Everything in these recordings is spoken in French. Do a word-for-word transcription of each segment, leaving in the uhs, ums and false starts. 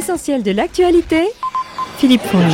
L'essentiel de l'actualité, Philippe Fondy.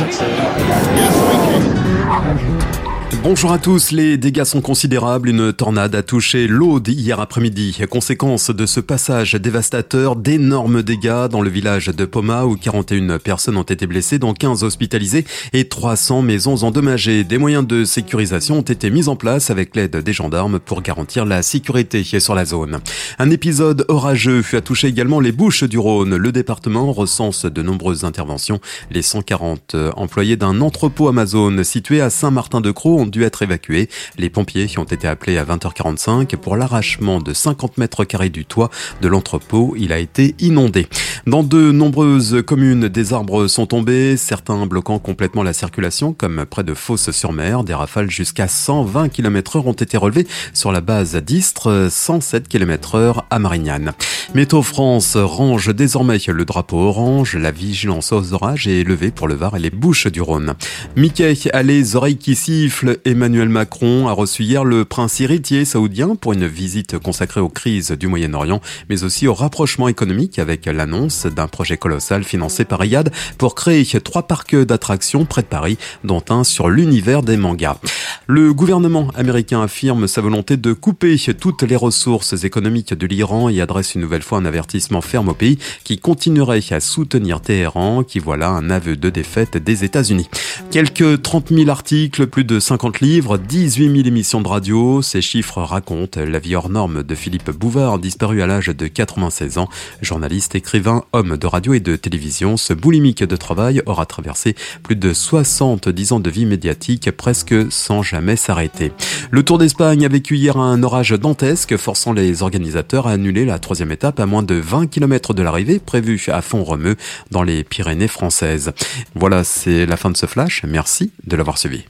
Bonjour à tous, les dégâts sont considérables. Une tornade a touché l'Aude hier après-midi. Conséquence de ce passage dévastateur, d'énormes dégâts dans le village de Poma où quarante et une personnes ont été blessées, dont quinze hospitalisées et trois cents maisons endommagées. Des moyens de sécurisation ont été mis en place avec l'aide des gendarmes pour garantir la sécurité sur la zone. Un épisode orageux a touché également les Bouches-du-Rhône. Le département recense de nombreuses interventions. Les cent quarante employés d'un entrepôt Amazon situé à Saint-Martin-de-Crau ont dû être évacués. Les pompiers ont été appelés à vingt heures quarante-cinq pour l'arrachement de cinquante mètres carrés du toit de l'entrepôt. Il a été inondé. Dans de nombreuses communes, des arbres sont tombés, certains bloquant complètement la circulation, comme près de Fos-sur-Mer. Des rafales jusqu'à cent vingt kilomètres heure ont été relevées sur la base d'Istres, cent sept kilomètres heure à Marignane. Météo France range désormais le drapeau orange. La vigilance aux orages est levée pour le Var et les Bouches-du-Rhône. Mickey a les oreilles qui sifflent. Emmanuel Macron a reçu hier le prince héritier saoudien pour une visite consacrée aux crises du Moyen-Orient, mais aussi au rapprochement économique avec l'annonce d'un projet colossal financé par Riyad pour créer trois parcs d'attractions près de Paris, dont un sur l'univers des mangas. Le gouvernement américain affirme sa volonté de couper toutes les ressources économiques de l'Iran et adresse une nouvelle fois un avertissement ferme au pays qui continuerait à soutenir Téhéran, qui voilà un aveu de défaite des États-Unis. Quelques trente mille articles, plus de cinquante livres, dix-huit mille émissions de radio. Ces chiffres racontent la vie hors norme de Philippe Bouvard, disparu à l'âge de quatre-vingt-seize ans. Journaliste, écrivain, homme de radio et de télévision, ce boulimique de travail aura traversé plus de soixante-dix ans de vie médiatique, presque sans jamais s'arrêter. Le Tour d'Espagne a vécu hier un orage dantesque, forçant les organisateurs à annuler la troisième étape à moins de vingt kilomètres de l'arrivée, prévue à Font-Romeu, dans les Pyrénées françaises. Voilà, c'est la fin de ce flash. Merci de l'avoir suivi.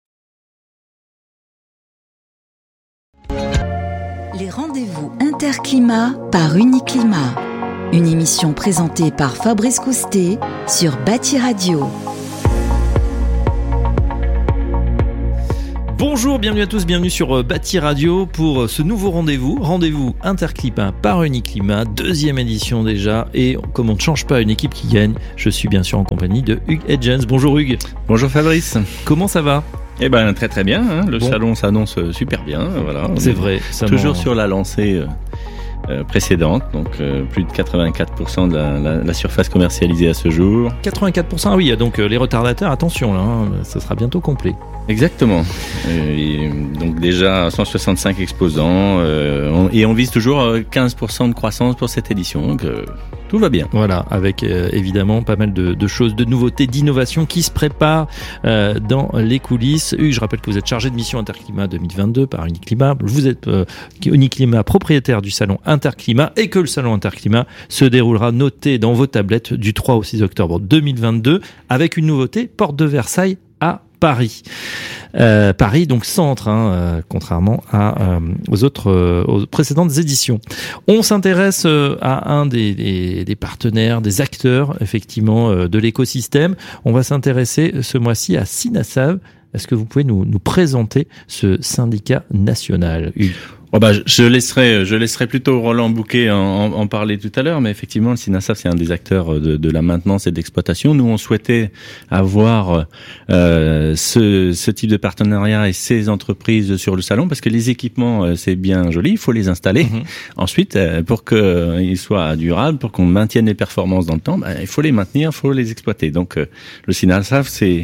Les rendez-vous Interclimat par Uniclimat. Une émission présentée par Fabrice Coustet sur Bâti Radio. Bonjour, bienvenue à tous, bienvenue sur Bâti Radio pour ce nouveau rendez-vous. Rendez-vous Interclimat par Uniclimat, deuxième édition déjà. Et comme on ne change pas une équipe qui gagne, je suis bien sûr en compagnie de Hugues Hedgens. Bonjour Hugues. Bonjour Fabrice. Comment ça va ? Eh ben très très bien, hein. Le bon. salon s'annonce super bien, voilà. C'est vrai. Ça toujours m'en... sur la lancée euh, euh, précédente, donc euh, plus de quatre-vingt-quatre pour cent de la, la, la surface commercialisée à ce jour. quatre-vingt-quatre pour cent, ah oui, donc euh, les retardataires, attention là, hein, ça sera bientôt complet. Exactement. Et donc déjà cent soixante-cinq exposants euh, on, et on vise toujours quinze pour cent de croissance pour cette édition. Donc euh, tout va bien. Voilà, avec euh, évidemment pas mal de, de choses, de nouveautés, d'innovations qui se préparent euh, dans les coulisses. Hugues, je rappelle que vous êtes chargé de mission Interclimat deux mille vingt-deux par Uniclimat. Vous êtes euh, Uniclimat propriétaire du salon Interclimat et que le salon Interclimat se déroulera, noté dans vos tablettes, du trois au six octobre deux mille vingt-deux avec une nouveauté, porte de Versailles à Paris. Euh, Paris, donc centre, hein, euh, contrairement à, euh, aux autres, euh, aux précédentes éditions. On s'intéresse euh, à un des, des, des partenaires, des acteurs, effectivement, euh, de l'écosystème. On va s'intéresser ce mois-ci à Synasav. Est-ce que vous pouvez nous, nous présenter ce syndicat national, Hugues ? Oh bah, je laisserai, je laisserai plutôt Roland Bouquet en, en, en parler tout à l'heure, mais effectivement, le Synasav, c'est un des acteurs de, de la maintenance et de l'exploitation. Nous, on souhaitait avoir euh, ce, ce type de partenariat et ces entreprises sur le salon, parce que les équipements, c'est bien joli, il faut les installer. Mmh. Ensuite, pour qu'ils soient durables, pour qu'on maintienne les performances dans le temps, bah, il faut les maintenir, il faut les exploiter. Donc, le Synasav, c'est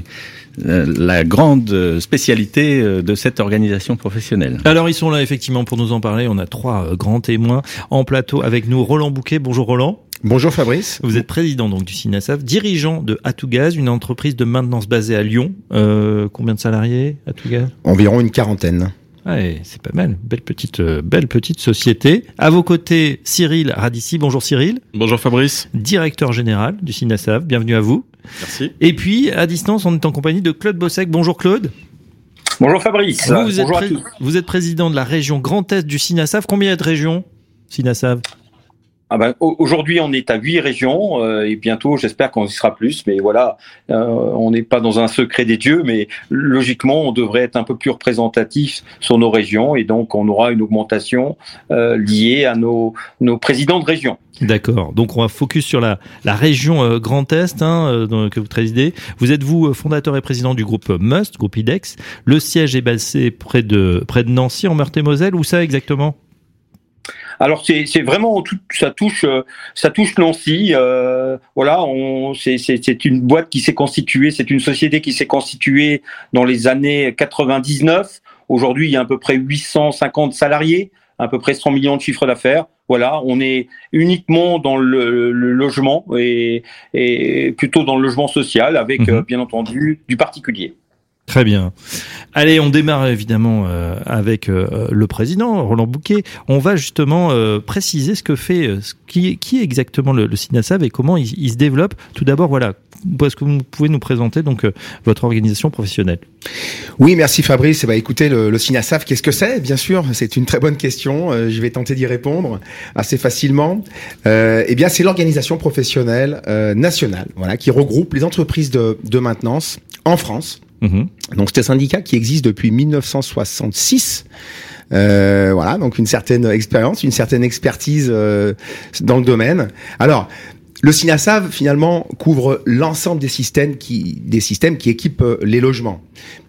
la grande spécialité de cette organisation professionnelle. Alors ils sont là effectivement pour nous en parler. On a trois grands témoins en plateau avec nous. Roland Bouquet, bonjour Roland. Bonjour Fabrice. Vous êtes président donc du Synasav, dirigeant de Atougaz, une entreprise de maintenance basée à Lyon. Euh, combien de salariés Atougaz ? Environ une quarantaine. Ouais, c'est pas mal. Belle petite, euh, belle petite société. À vos côtés, Cyril Radici. Bonjour Cyril. Bonjour Fabrice. Directeur général du Synasav. Bienvenue à vous. Merci. Et puis, à distance, on est en compagnie de Claude Bossec. Bonjour Claude. Bonjour Fabrice. Vous, vous, êtes Bonjour pré- à tous. vous êtes président de la région Grand Est du Synasav. Combien il y a de régions, Synasav ? Ah ben, aujourd'hui, on est à huit régions euh, et bientôt, j'espère qu'on y sera plus. Mais voilà, euh, on n'est pas dans un secret des dieux, mais logiquement, on devrait être un peu plus représentatif sur nos régions et donc on aura une augmentation euh, liée à nos, nos présidents de région. D'accord. Donc on va focus sur la, la région euh, Grand Est hein, euh, que vous présidez. Vous êtes vous fondateur et président du groupe Must, groupe IDEX. Le siège est basé près de près de Nancy en Meurthe-et-Moselle. Où ça exactement ? Alors c'est, c'est vraiment tout, ça touche ça touche Nancy. Euh, voilà, on, c'est, c'est, c'est une boîte qui s'est constituée, c'est une société qui s'est constituée dans les années quatre-vingt-dix-neuf. Aujourd'hui, il y a à peu près huit cent cinquante salariés, à peu près cent millions de chiffre d'affaires. Voilà, on est uniquement dans le, le logement et, et plutôt dans le logement social, avec mmh. euh, bien entendu du particulier. Très bien. Allez, on démarre évidemment euh, avec euh, le président Roland Bouquet. On va justement euh, préciser ce que fait, euh, ce qui, qui est exactement le, le SINASAV et comment il, il se développe. Tout d'abord, voilà, est-ce que vous pouvez nous présenter donc euh, votre organisation professionnelle ? Oui, merci Fabrice. Eh ben, écoutez, le, le SINASAV, qu'est-ce que c'est ? Bien sûr, c'est une très bonne question. Euh, je vais tenter d'y répondre assez facilement. Euh, eh bien, c'est l'organisation professionnelle euh, nationale, voilà, qui regroupe les entreprises de, de maintenance en France. Mmh. Donc c'est un syndicat qui existe depuis mille neuf cent soixante-six. Euh, voilà, donc une certaine expérience, une certaine expertise euh, dans le domaine. Alors, le SINASAV finalement couvre l'ensemble des systèmes qui des systèmes qui équipent euh, les logements. Pourquoi ?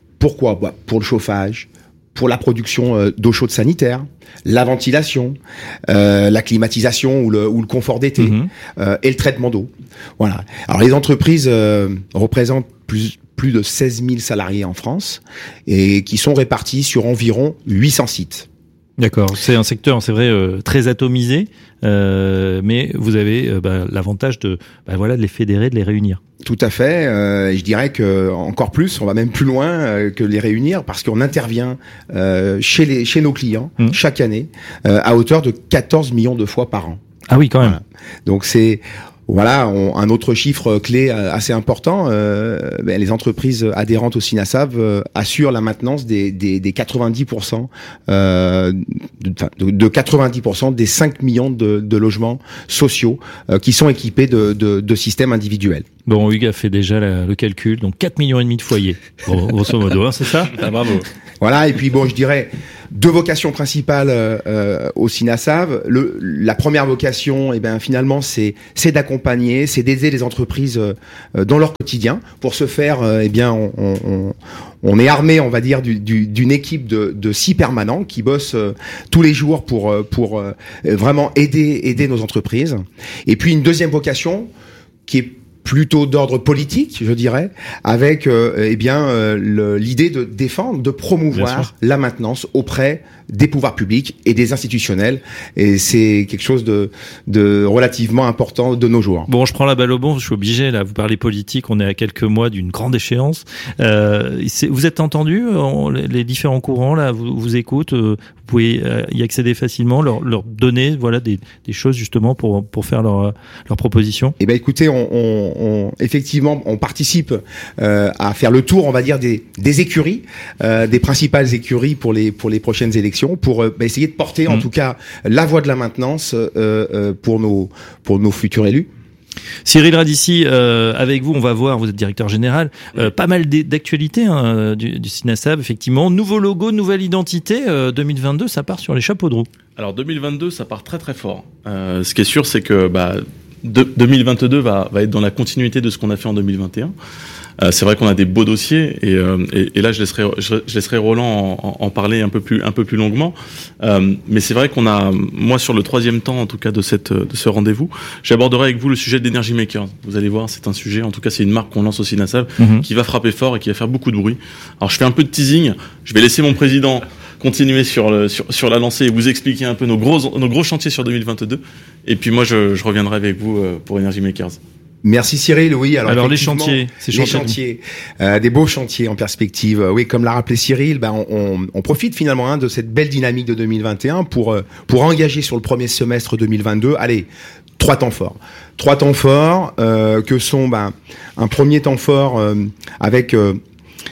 Bah, pour le chauffage, pour la production euh, d'eau chaude sanitaire, la ventilation, euh, la climatisation ou le, ou le confort d'été, mmh. euh, et le traitement d'eau. Voilà. Alors les entreprises euh, représentent plus plus de seize mille salariés en France et qui sont répartis sur environ huit cents sites. D'accord, c'est un secteur, c'est vrai, euh, très atomisé, euh, mais vous avez euh, bah, l'avantage de, bah, voilà, de les fédérer, de les réunir. Tout à fait. Euh, je dirais que encore plus, on va même plus loin euh, que les réunir parce qu'on intervient euh, chez les chez nos clients mmh. chaque année euh, à hauteur de quatorze millions de fois par an. Ah oui, quand même. Voilà. Donc c'est Voilà, on, un autre chiffre clé assez important, euh, ben les entreprises adhérentes au SINASAV euh, assurent la maintenance des, des, des quatre-vingt-dix pour cent, euh, de, de quatre-vingt-dix pour cent des cinq millions de, de logements sociaux euh, qui sont équipés de, de, de systèmes individuels. Bon, Hugues a fait déjà la, le calcul, donc quatre millions et demi de foyers, grosso modo, hein, c'est ça ? Ah, bravo. Voilà, et puis bon, je dirais deux vocations principales euh, au SINASAV. Le, la première vocation, eh ben finalement, c'est c'est d'accompagner, c'est d'aider les entreprises euh, dans leur quotidien. Pour ce faire, euh, eh bien, on, on, on est armé, on va dire, du, du, d'une équipe de, de six permanents qui bossent euh, tous les jours pour pour euh, vraiment aider aider nos entreprises. Et puis une deuxième vocation qui est plutôt d'ordre politique, je dirais, avec euh, eh bien euh, le, l'idée de défendre, de promouvoir la maintenance auprès des pouvoirs publics et des institutionnels. Et c'est quelque chose de, de relativement important de nos jours. Bon, je prends la balle au bon, je suis obligé, là, vous parlez politique, on est à quelques mois d'une grande échéance. Euh, c'est, vous êtes entendu, on, les différents courants, là, vous, vous écoutent, euh, vous pouvez y accéder facilement, leur, leur donner, voilà, des, des choses justement pour, pour faire leur, leur proposition. Eh ben, écoutez, on, on, on effectivement, on participe euh, à faire le tour, on va dire, des, des écuries, euh, des principales écuries pour les, pour les prochaines élections, pour euh, bah, essayer de porter mmh. en tout cas la voie de la maintenance euh, euh, pour nos pour nos futurs élus. Cyril Radici, euh, avec vous, on va voir, vous êtes directeur général, euh, pas mal d'actualités hein, du, du SINASAV, effectivement. Nouveau logo, nouvelle identité, euh, deux mille vingt-deux, ça part sur les chapeaux de roue. Alors deux mille vingt-deux, ça part très très fort. Euh, ce qui est sûr, c'est que bah, de, deux mille vingt-deux va, va être dans la continuité de ce qu'on a fait en deux mille vingt et un. Euh, c'est vrai qu'on a des beaux dossiers et, euh, et, et là je laisserai, je, je laisserai Roland en, en parler un peu plus, un peu plus longuement. Euh, mais c'est vrai qu'on a, moi sur le troisième temps en tout cas de cette, de ce rendez-vous, j'aborderai avec vous le sujet de l'Energy Makers. Vous allez voir, c'est un sujet, en tout cas c'est une marque qu'on lance au SINASAV mm-hmm. qui va frapper fort et qui va faire beaucoup de bruit. Alors je fais un peu de teasing, je vais laisser mon président continuer sur, le, sur, sur la lancée et vous expliquer un peu nos gros, nos gros chantiers sur deux mille vingt-deux. Et puis moi je, je reviendrai avec vous pour Energy Makers. Merci Cyril, oui. Alors, alors les chantiers, c'est les chantiers, euh, des beaux chantiers en perspective. Oui, comme l'a rappelé Cyril, ben on, on, on profite finalement hein, de cette belle dynamique de deux mille vingt et un pour pour engager sur le premier semestre deux mille vingt-deux. Allez, trois temps forts, trois temps forts euh, que sont ben un premier temps fort euh, avec euh,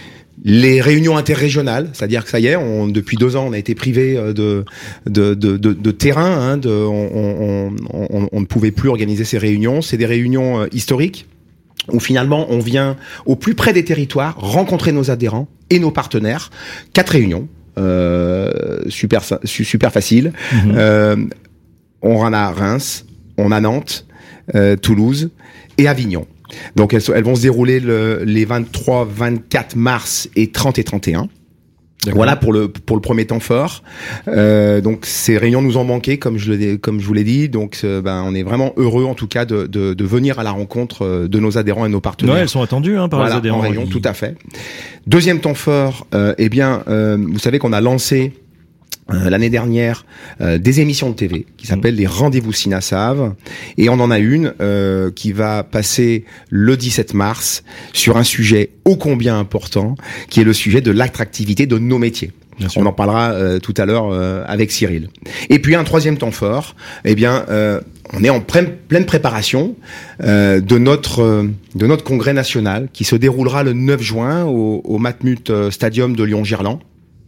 Les réunions interrégionales, c'est-à-dire que ça y est, on, depuis deux ans, on a été privé de de de, de, de terrain, hein, de, on, on, on, on ne pouvait plus organiser ces réunions. C'est des réunions euh, historiques où finalement on vient au plus près des territoires rencontrer nos adhérents et nos partenaires. Quatre réunions, euh, super super facile. Mmh. Euh, on en a à Reims, on a Nantes, euh, Toulouse et Avignon. Donc elles, elles vont se dérouler le, les vingt-trois, vingt-quatre mars et trente et trente et un. D'accord. Voilà pour le pour le premier temps fort. Euh, donc ces réunions nous ont manqué, comme je le comme je vous l'ai dit. Donc euh, ben on est vraiment heureux en tout cas de, de de venir à la rencontre de nos adhérents et nos partenaires. Ouais, elles sont attendues hein, par voilà, les adhérents. En réunion, oui. Tout à fait. Deuxième temps fort, euh, eh bien euh, vous savez qu'on a lancé Euh, l'année dernière euh, des émissions de T V qui s'appellent mmh. les Rendez-vous SINASAV, et on en a une euh, qui va passer le dix-sept mars sur un sujet ô combien important qui est le sujet de l'attractivité de nos métiers. On en parlera euh, tout à l'heure euh, avec Cyril. Et puis un troisième temps fort, eh bien euh, on est en pleine, pleine préparation euh, de notre euh, de notre congrès national qui se déroulera le neuf juin au, au Matmut Stadium de Lyon-Gerland.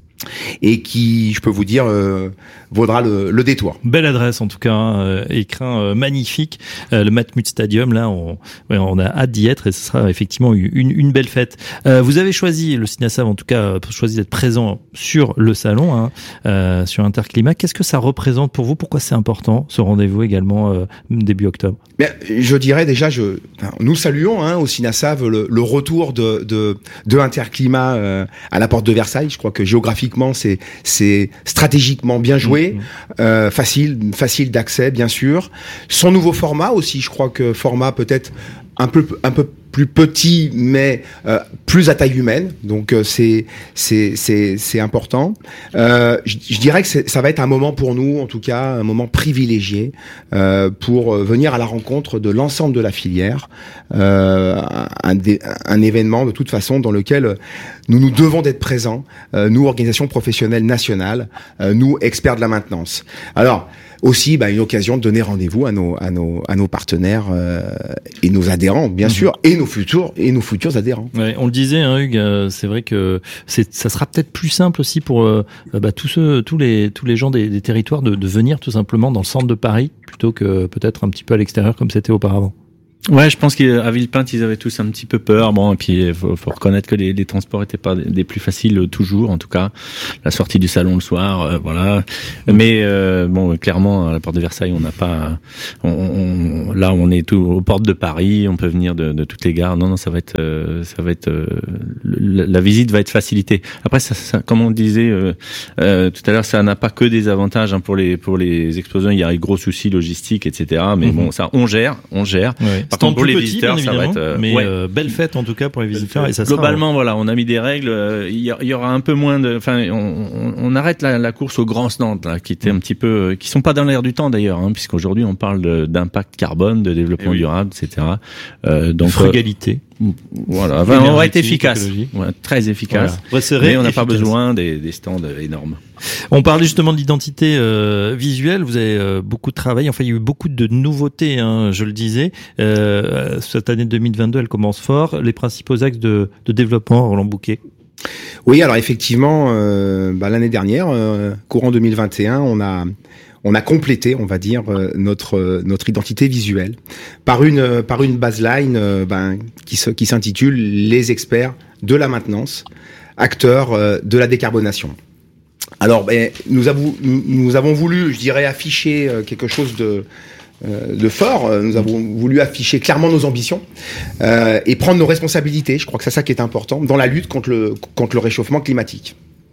Et qui, je peux vous dire, euh, vaudra le, le détour. Belle adresse en tout cas, hein, euh, écrin euh, magnifique, euh, le Matmut Stadium. Là, on, ouais, on a hâte d'y être et ce sera effectivement une, une belle fête. Euh, vous avez choisi le SINASAV, en tout cas, choisi d'être présent sur le salon, hein, euh, sur Interclimat. Qu'est-ce que ça représente pour vous? Pourquoi c'est important ce rendez-vous également euh, début octobre? Bien, je dirais déjà, je, enfin, nous saluons hein, au SINASAV le, le retour de, de, de Interclimat euh, à la porte de Versailles. Je crois que géographiquement c'est c'est stratégiquement bien joué, mmh. euh, facile facile d'accès bien sûr. Son nouveau format aussi, je crois que format peut-être un peu un peu plus petit mais euh, plus à taille humaine, donc euh, c'est c'est c'est c'est important. Euh, je, je dirais que ça va être un moment pour nous, en tout cas un moment privilégié euh, pour venir à la rencontre de l'ensemble de la filière, euh, un, un, un événement de toute façon dans lequel nous nous devons d'être présents, euh, nous organisations professionnelles nationales, euh, nous experts de la maintenance. Alors aussi, bah, une occasion de donner rendez-vous à nos à nos à nos partenaires euh, et nos adhérents, bien mmh. sûr, et nos futurs et nos futurs adhérents. Ouais, on le disait, hein, Hugues, euh, c'est vrai que c'est ça sera peut-être plus simple aussi pour euh, bah, tous ceux tous les tous les gens des, des territoires de, de venir tout simplement dans le centre de Paris plutôt que peut-être un petit peu à l'extérieur comme c'était auparavant. Ouais, je pense qu'à Villepinte, ils avaient tous un petit peu peur. Bon, et puis faut, faut reconnaître que les, les transports étaient pas des plus faciles euh, toujours, en tout cas. La sortie du salon le soir, euh, voilà. Mais euh, bon, clairement, à la porte de Versailles, on n'a pas. On, on, là, on est tout aux portes de Paris. On peut venir de, de toutes les gares. Non, non, ça va être, euh, ça va être. Euh, la, la visite va être facilitée. Après, ça, ça, comme on disait euh, euh, tout à l'heure, ça n'a pas que des avantages hein, pour les pour les exposants. Il y a des gros soucis logistiques, et cetera. Mais mm-hmm. bon, ça, on gère, on gère. Ouais. Par contre, pour les petit, visiteurs, ça va être euh, mais ouais. euh, belle fête en tout cas pour les visiteurs. Et ça globalement, sera, voilà, on a mis des règles. Il y, y aura un peu moins de. Enfin, on, on, on arrête la, la course aux grands stands là, qui était un petit peu, qui sont pas dans l'air du temps d'ailleurs, hein, puisqu'aujourd'hui on parle de, d'impact carbone, de développement oui. durable, et cetera. Euh, donc frugalité. Euh, voilà, enfin, on va être efficace, ouais, très efficace. Voilà. Mais on n'a pas besoin des, des stands énormes. On parlait justement de l'identité euh, visuelle. Vous avez euh, beaucoup de travail. Enfin, il y a eu beaucoup de nouveautés, hein, je le disais. Euh, cette année deux mille vingt-deux, elle commence fort. Les principaux axes de, de développement, Roland Bouquet. Oui, alors effectivement, euh, bah, l'année dernière, euh, courant deux mille vingt et un, on a on a complété, on va dire, euh, notre euh, notre identité visuelle par une euh, par une baseline euh, ben, qui se, qui s'intitule Les experts de la maintenance, acteurs euh, de la décarbonation. Alors, ben, nous avons nous avons voulu, je dirais, afficher euh, quelque chose de euh, de fort. Nous avons voulu afficher clairement nos ambitions euh, et prendre nos responsabilités. Je crois que c'est ça qui est important dans la lutte contre le contre le réchauffement climatique.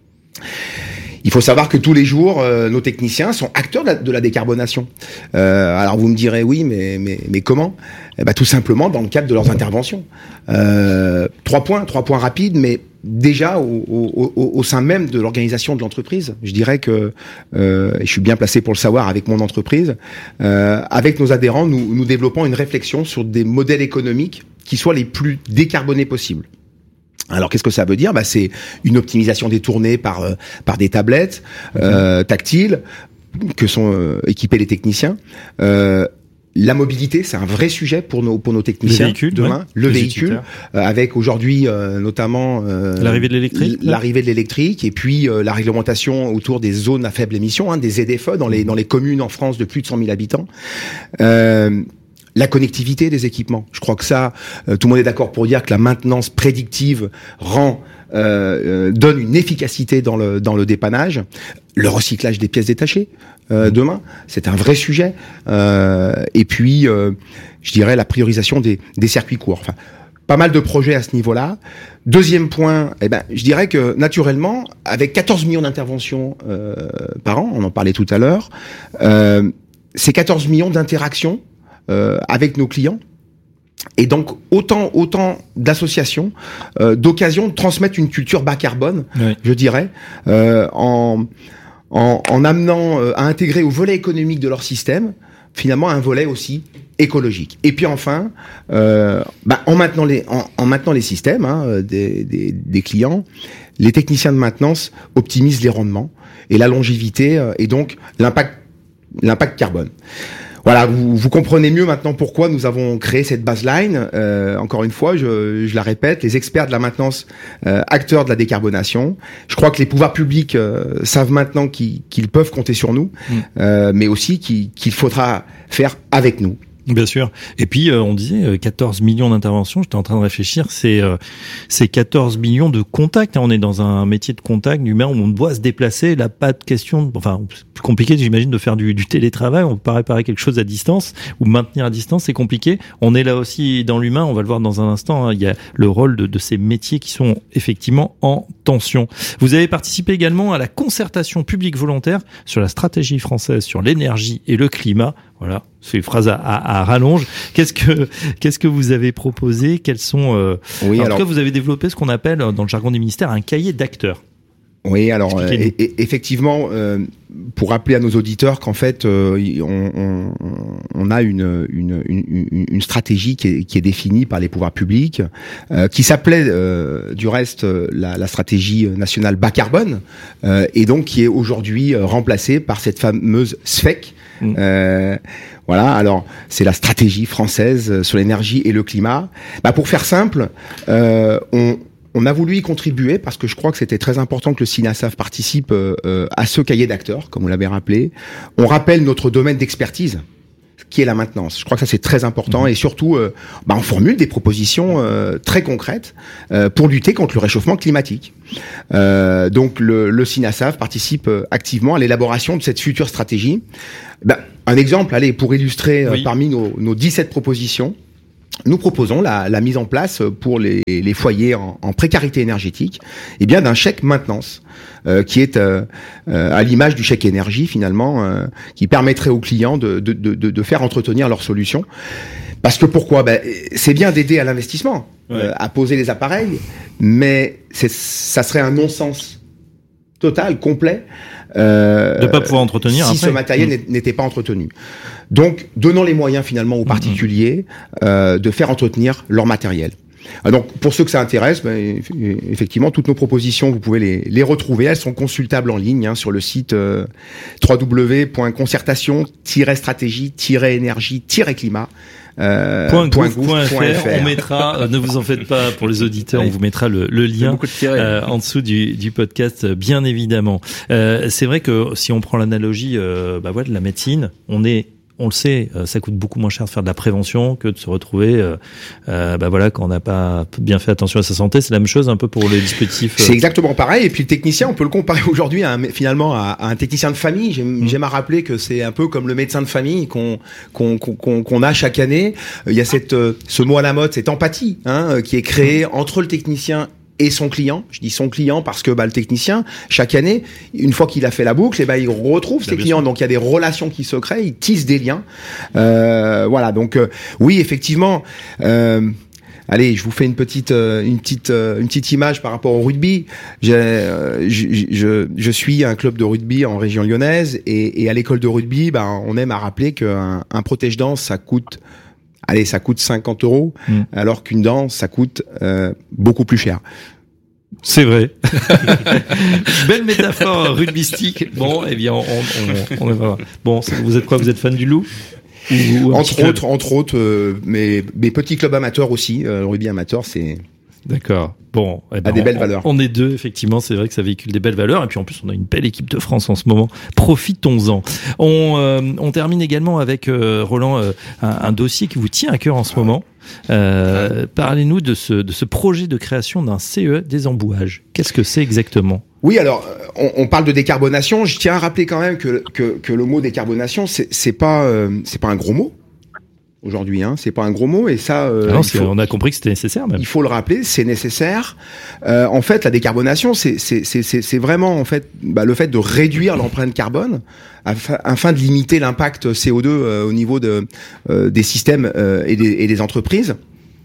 Il faut savoir que tous les jours, euh, nos techniciens sont acteurs de la, de la décarbonation. Euh, alors vous me direz oui, mais mais mais comment ? Eh ben, tout simplement dans le cadre de leurs interventions. Euh, trois points, trois points rapides, mais déjà au, au, au, au sein même de l'organisation de l'entreprise. Je dirais que, euh, et je suis bien placé pour le savoir avec mon entreprise, euh, avec nos adhérents, nous, nous développons une réflexion sur des modèles économiques qui soient les plus décarbonés possibles. Alors qu'est-ce que ça veut dire ? Bah, c'est une optimisation des tournées par euh, par des tablettes euh, tactiles que sont euh, équipés les techniciens, euh, la mobilité, c'est un vrai sujet pour nos pour nos techniciens le véhicule, demain. Ouais. Le Les véhicule, euh, avec aujourd'hui euh, notamment euh, l'arrivée de l'électrique, l'arrivée de l'électrique, et puis euh, la réglementation autour des zones à faible émission, hein, des Z F E dans les dans les communes en France de plus de cent mille habitants. Euh, La connectivité des équipements. Je crois que ça, euh, tout le monde est d'accord pour dire que la maintenance prédictive rend, euh, euh, donne une efficacité dans le dans le dépannage. Le recyclage des pièces détachées euh, demain, c'est un vrai sujet. Euh, et puis, euh, je dirais la priorisation des des circuits courts. Enfin, pas mal de projets à ce niveau-là. Deuxième point, eh ben, je dirais que naturellement, avec quatorze millions d'interventions euh, par an, on en parlait tout à l'heure, euh, ces quatorze millions d'interactions Euh, avec nos clients, et donc autant autant d'associations, euh, d'occasions de transmettre une culture bas carbone, oui. je dirais, euh, en, en en amenant euh, à intégrer au volet économique de leur système finalement un volet aussi écologique. Et puis enfin, euh, bah, en maintenant les en, en maintenant les systèmes hein, des, des des clients, les techniciens de maintenance optimisent les rendements et la longévité euh, et donc l'impact l'impact carbone. Voilà, vous, vous comprenez mieux maintenant pourquoi nous avons créé cette baseline. Euh, encore une fois, je, je la répète, les experts de la maintenance, euh, acteurs de la décarbonation. Je crois que les pouvoirs publics euh, savent maintenant qu'ils, qu'ils peuvent compter sur nous, mmh. euh, mais aussi qu'il, qu'il faudra faire avec nous. Bien sûr. Et puis, euh, on disait euh, quatorze millions d'interventions. J'étais en train de réfléchir. C'est euh, c'est quatorze millions de contacts. Hein. On est dans un métier de contact humain où on doit se déplacer. Là, pas de question. De, enfin, c'est plus compliqué, j'imagine, de faire du, du télétravail. On peut pas réparer quelque chose à distance ou maintenir à distance. C'est compliqué. On est là aussi dans l'humain. On va le voir dans un instant. Hein. Il y a le rôle de, de ces métiers qui sont effectivement en tension. Vous avez participé également à la concertation publique volontaire sur la stratégie française sur l'énergie et le climat. Voilà, c'est une phrase à, à, à rallonge. Qu'est-ce que qu'est-ce que vous avez proposé? Quels sont euh, oui, en alors, tout cas, vous avez développé ce qu'on appelle dans le jargon des ministères un cahier d'acteurs. Oui, alors euh, et, et, effectivement, euh, pour rappeler à nos auditeurs qu'en fait, euh, on, on, on a une, une, une, une stratégie qui est, qui est définie par les pouvoirs publics, euh, qui s'appelait euh, du reste la, la stratégie nationale bas carbone, euh, et donc qui est aujourd'hui remplacée par cette fameuse S F E C. Mmh. Euh, voilà, alors c'est la stratégie française sur l'énergie et le climat. Bah, pour faire simple, euh, on On a voulu y contribuer parce que je crois que c'était très important que le SINASAF participe euh, à ce cahier d'acteurs, comme vous l'avez rappelé. On rappelle notre domaine d'expertise, qui est la maintenance. Je crois que ça, c'est très important. Mmh. Et surtout, euh, bah, on formule des propositions euh, très concrètes euh, pour lutter contre le réchauffement climatique. Euh, donc, le, le SINASAF participe euh, activement à l'élaboration de cette future stratégie. Bah, un exemple, allez, pour illustrer oui. euh, parmi nos, nos dix-sept propositions, nous proposons la, la mise en place pour les, les foyers en, en précarité énergétique, eh bien d'un chèque maintenance euh, qui est euh, euh, à l'image du chèque énergie finalement, euh, qui permettrait aux clients de, de, de, de faire entretenir leurs solutions. Parce que pourquoi ? Ben, c'est bien d'aider à l'investissement, ouais. euh, à poser les appareils, mais c'est, ça serait un non-sens total, complet. Euh, de pas pouvoir entretenir si après. ce matériel mmh. n'était pas entretenu. Donc, donnons les moyens finalement aux particuliers mmh. euh, de faire entretenir leur matériel. Donc, pour ceux que ça intéresse, ben, effectivement, toutes nos propositions, vous pouvez les, les retrouver. Elles sont consultables en ligne hein, sur le site euh, w w w point concertation tiret stratégie tiret énergie tiret climat. Euh, point gouv point f r. On mettra, euh, ne vous en faites pas pour les auditeurs, on vous mettra le, le lien euh, en dessous du, du podcast, bien évidemment. Euh, c'est vrai que si on prend l'analogie, euh, bah voilà, de la médecine, on est on le sait, ça coûte beaucoup moins cher de faire de la prévention que de se retrouver, euh, euh, bah voilà, quand on n'a pas bien fait attention à sa santé. C'est la même chose un peu pour les dispositifs. C'est exactement pareil. Et puis le technicien, on peut le comparer aujourd'hui à un, finalement à, à un technicien de famille. J'aime, mmh. j'aime à rappeler que c'est un peu comme le médecin de famille qu'on qu'on qu'on, qu'on a chaque année. Il y a cette ce mot à la mode, cette empathie, hein, qui est créée entre le technicien et son client. Je dis son client parce que bah, le technicien, chaque année, une fois qu'il a fait la boucle, et bah, il retrouve ses clients. Donc il y a des relations qui se créent, il tisse des liens. Euh, voilà. Donc euh, oui, effectivement. Euh, Allez, je vous fais une petite, euh, une petite, euh, une petite image par rapport au rugby. J'ai, euh, je, je, je suis un club de rugby en région lyonnaise et, et à l'école de rugby, bah, on aime à rappeler qu'un un protège-dents, ça coûte Allez, ça coûte cinquante euros, mmh. alors qu'une dent, ça coûte euh, beaucoup plus cher. C'est vrai. Belle métaphore rugbystique. Bon, eh bien, on, on, on, on va voir. Bon, vous êtes quoi ? Vous êtes fan du loup ? ou, ou entre autres, entre autres, euh, mes, mes petits clubs amateurs aussi. Euh, le rugby amateur, c'est D'accord. Bon, eh ben, a des belles on, valeurs. On est deux, effectivement. C'est vrai que ça véhicule des belles valeurs. Et puis en plus, on a une belle équipe de France en ce moment. Profitons-en. On, euh, on termine également avec euh, Roland euh, un, un dossier qui vous tient à cœur en ce moment. Euh, parlez-nous de ce, de ce projet de création d'un C E des embouages. Qu'est-ce que c'est exactement ? Oui, alors on, on parle de décarbonation. Je tiens à rappeler quand même que que, que le mot décarbonation, c'est, c'est pas euh, c'est pas un gros mot. Aujourd'hui, hein, c'est pas un gros mot et ça. Euh, non, faut, on a compris que c'était nécessaire même. Il faut le rappeler, c'est nécessaire. Euh, en fait, la décarbonation, c'est c'est c'est c'est, c'est vraiment en fait bah, le fait de réduire l'empreinte carbone afin, afin de limiter l'impact C O deux euh, au niveau de euh, des systèmes euh, et, des, et des entreprises.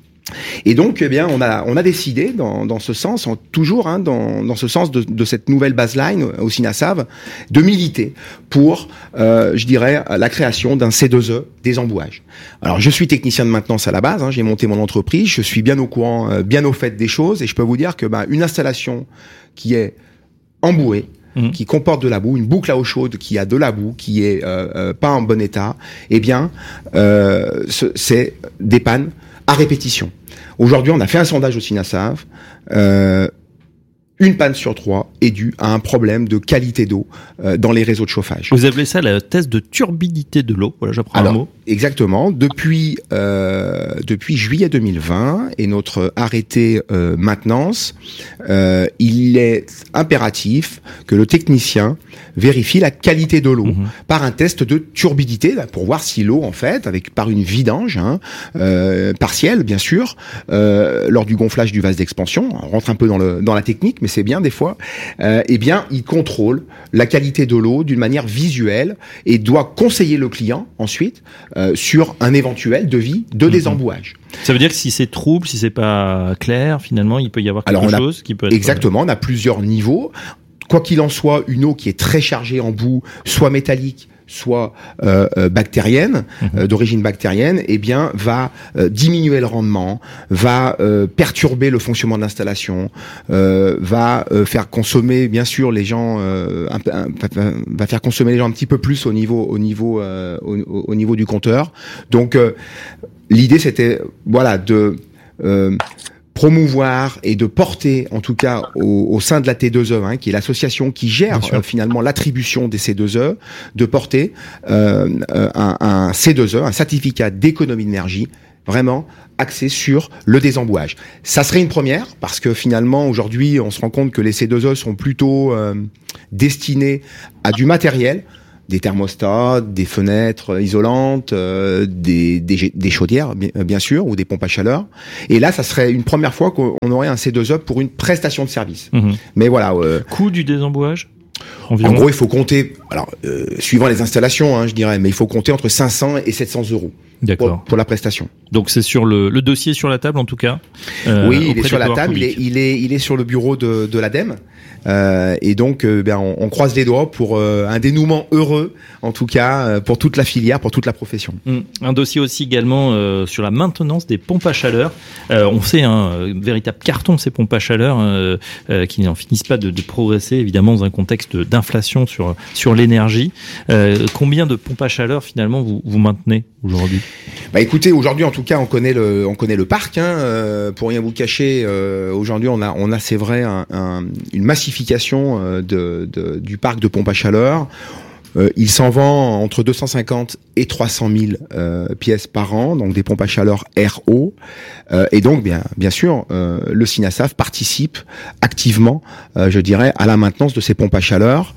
Et donc, eh bien, on a on a décidé dans dans ce sens, en, toujours hein, dans dans ce sens de, de cette nouvelle baseline au SINASAV, de militer pour, euh, je dirais, la création d'un C deux E des embouages. Alors, je suis technicien de maintenance à la base, hein, j'ai monté mon entreprise, je suis bien au courant, euh, bien au fait des choses, et je peux vous dire que bah, une installation qui est embouée, mmh. qui comporte de la boue, une boucle à eau chaude qui a de la boue, qui est euh, euh, pas en bon état, eh bien, euh, ce, c'est des pannes à répétition. Aujourd'hui, on a fait un sondage au SINASAV. Euh, une panne sur trois est due à un problème de qualité d'eau euh, dans les réseaux de chauffage. Vous appelez ça la test de turbidité de l'eau. Voilà, j'apprends Alors, un mot. Exactement. Depuis euh, depuis juillet deux mille vingt et notre arrêté euh, maintenance, euh, il est impératif que le technicien vérifie la qualité de l'eau mmh. par un test de turbidité là, pour voir si l'eau en fait, avec par une vidange hein, euh, partielle bien sûr, euh, lors du gonflage du vase d'expansion, on rentre un peu dans le dans la technique, mais c'est bien des fois. Euh, eh bien, il contrôle la qualité de l'eau d'une manière visuelle et doit conseiller le client ensuite. Euh, sur un éventuel devis de mmh. désembouage. Ça veut dire que si c'est trouble, si c'est pas clair, finalement, il peut y avoir quelque Alors, chose a, qui peut être... Exactement, on a plusieurs niveaux. Quoi qu'il en soit, une eau qui est très chargée en boue, soit métallique, soit euh, euh, bactérienne, mmh. euh, d'origine bactérienne, eh bien, va euh, diminuer le rendement, va euh, perturber le fonctionnement de l'installation, euh, va euh, faire consommer, bien sûr, les gens, euh, un, un, va, va faire consommer les gens un petit peu plus au niveau, au niveau, euh, au, au niveau du compteur. Donc, euh, l'idée, c'était, voilà, de euh, promouvoir et de porter, en tout cas au, au sein de la T deux E, hein, qui est l'association qui gère euh, finalement l'attribution des C deux E, de porter euh, un, un C deux E, un certificat d'économie d'énergie, vraiment axé sur le désembouage. Ça serait une première, parce que finalement, aujourd'hui, on se rend compte que les C deux E sont plutôt euh, destinés à du matériel, des thermostats, des fenêtres isolantes, euh, des, des, des chaudières, bien, bien sûr, ou des pompes à chaleur. Et là, ça serait une première fois qu'on aurait un C deux E pour une prestation de service. Mmh. Mais voilà. Euh, Coût du désembouage ? Environ. En gros, il faut compter, alors, euh, suivant les installations, hein, je dirais, mais il faut compter entre cinq cents et sept cents euros. D'accord. Pour, pour la prestation. Donc c'est sur le, le dossier sur la table en tout cas. Euh, oui, il est sur la table. Il est, il est, il est sur le bureau de, de l'ADEME. Euh, et donc, euh, ben, on, on croise les doigts pour euh, un dénouement heureux, en tout cas, euh, pour toute la filière, pour toute la profession. Mmh. Un dossier aussi également euh, sur la maintenance des pompes à chaleur. Euh, on sait un hein, véritable carton ces pompes à chaleur euh, euh, qui n'en finissent pas de, de progresser, évidemment, dans un contexte d'inflation sur sur l'énergie. Euh, combien de pompes à chaleur finalement vous vous maintenez aujourd'hui ? Bah écoutez, aujourd'hui en tout cas on connaît le on connaît le parc. Hein, euh, pour rien vous cacher, euh, aujourd'hui on a on a c'est vrai un, un, une massification euh, de, de du parc de pompes à chaleur. Euh, il s'en vend entre deux cent cinquante et trois cent mille euh, pièces par an, donc des pompes à chaleur R O. Euh, et donc, bien, bien sûr, euh, le SINASAV participe activement, euh, je dirais, à la maintenance de ces pompes à chaleur.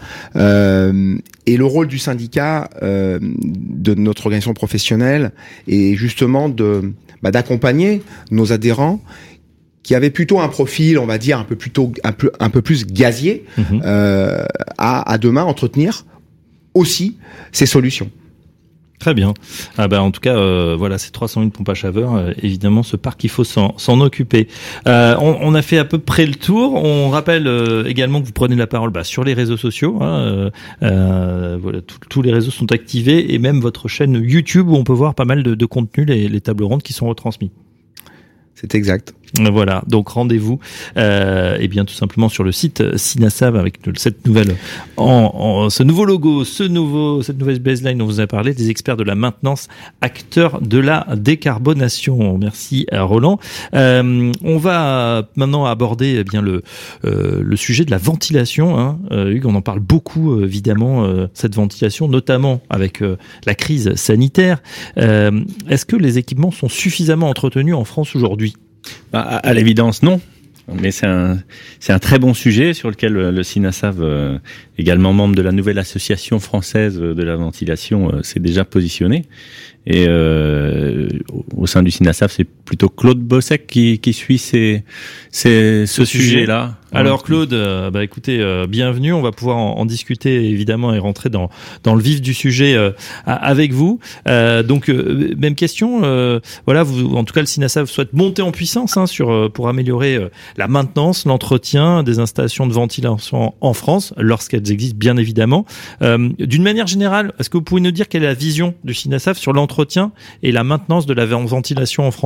Euh, et le rôle du syndicat, euh, de notre organisation professionnelle, est justement de bah, d'accompagner nos adhérents qui avaient plutôt un profil, on va dire, un peu plutôt un peu un peu plus gazier, mmh. euh, à, à demain entretenir aussi ces solutions. Très bien. Ah bah en tout cas, euh, voilà, ces trois cent mille pompes à chaleur, euh, évidemment, ce parc, il faut s'en, s'en occuper. Euh, on, on a fait à peu près le tour. On rappelle euh, également que vous prenez la parole bah, sur les réseaux sociaux. Hein, euh, euh, voilà, tous les réseaux sont activés et même votre chaîne YouTube où on peut voir pas mal de, de contenu, les, les tables rondes qui sont retransmis. C'est exact. Voilà, donc rendez-vous euh, et bien tout simplement sur le site Sinasav avec cette nouvelle, en, en, ce nouveau logo, ce nouveau, cette nouvelle baseline dont vous avez parlé, des experts de la maintenance, acteurs de la décarbonation. Merci à Roland. Euh, on va maintenant aborder eh bien le euh, le sujet de la ventilation. Hein. Euh, Hugues, on en parle beaucoup euh, évidemment euh, cette ventilation, notamment avec euh, la crise sanitaire. Euh, est-ce que les équipements sont suffisamment entretenus en France aujourd'hui ? À, à l'évidence, non. Mais c'est un, c'est un très bon sujet sur lequel le Sinasav, euh, également membre de la nouvelle association française de la ventilation, euh, s'est déjà positionné. Et euh, au sein du Sinasav, c'est plutôt Claude Bossec qui, qui suit ces, ces, ce, ce sujet-là. Sujet Alors Claude, euh, bah écoutez, euh, bienvenue. On va pouvoir en, en discuter évidemment et rentrer dans dans le vif du sujet euh, avec vous. Euh, donc euh, même question. Euh, voilà, vous, en tout cas, le Sinasav souhaite monter en puissance hein, sur euh, pour améliorer euh, la maintenance, l'entretien des installations de ventilation en France, lorsqu'elles existent bien évidemment. Euh, d'une manière générale, est-ce que vous pouvez nous dire quelle est la vision du Sinasav sur l'entretien et la maintenance de la ventilation en France ?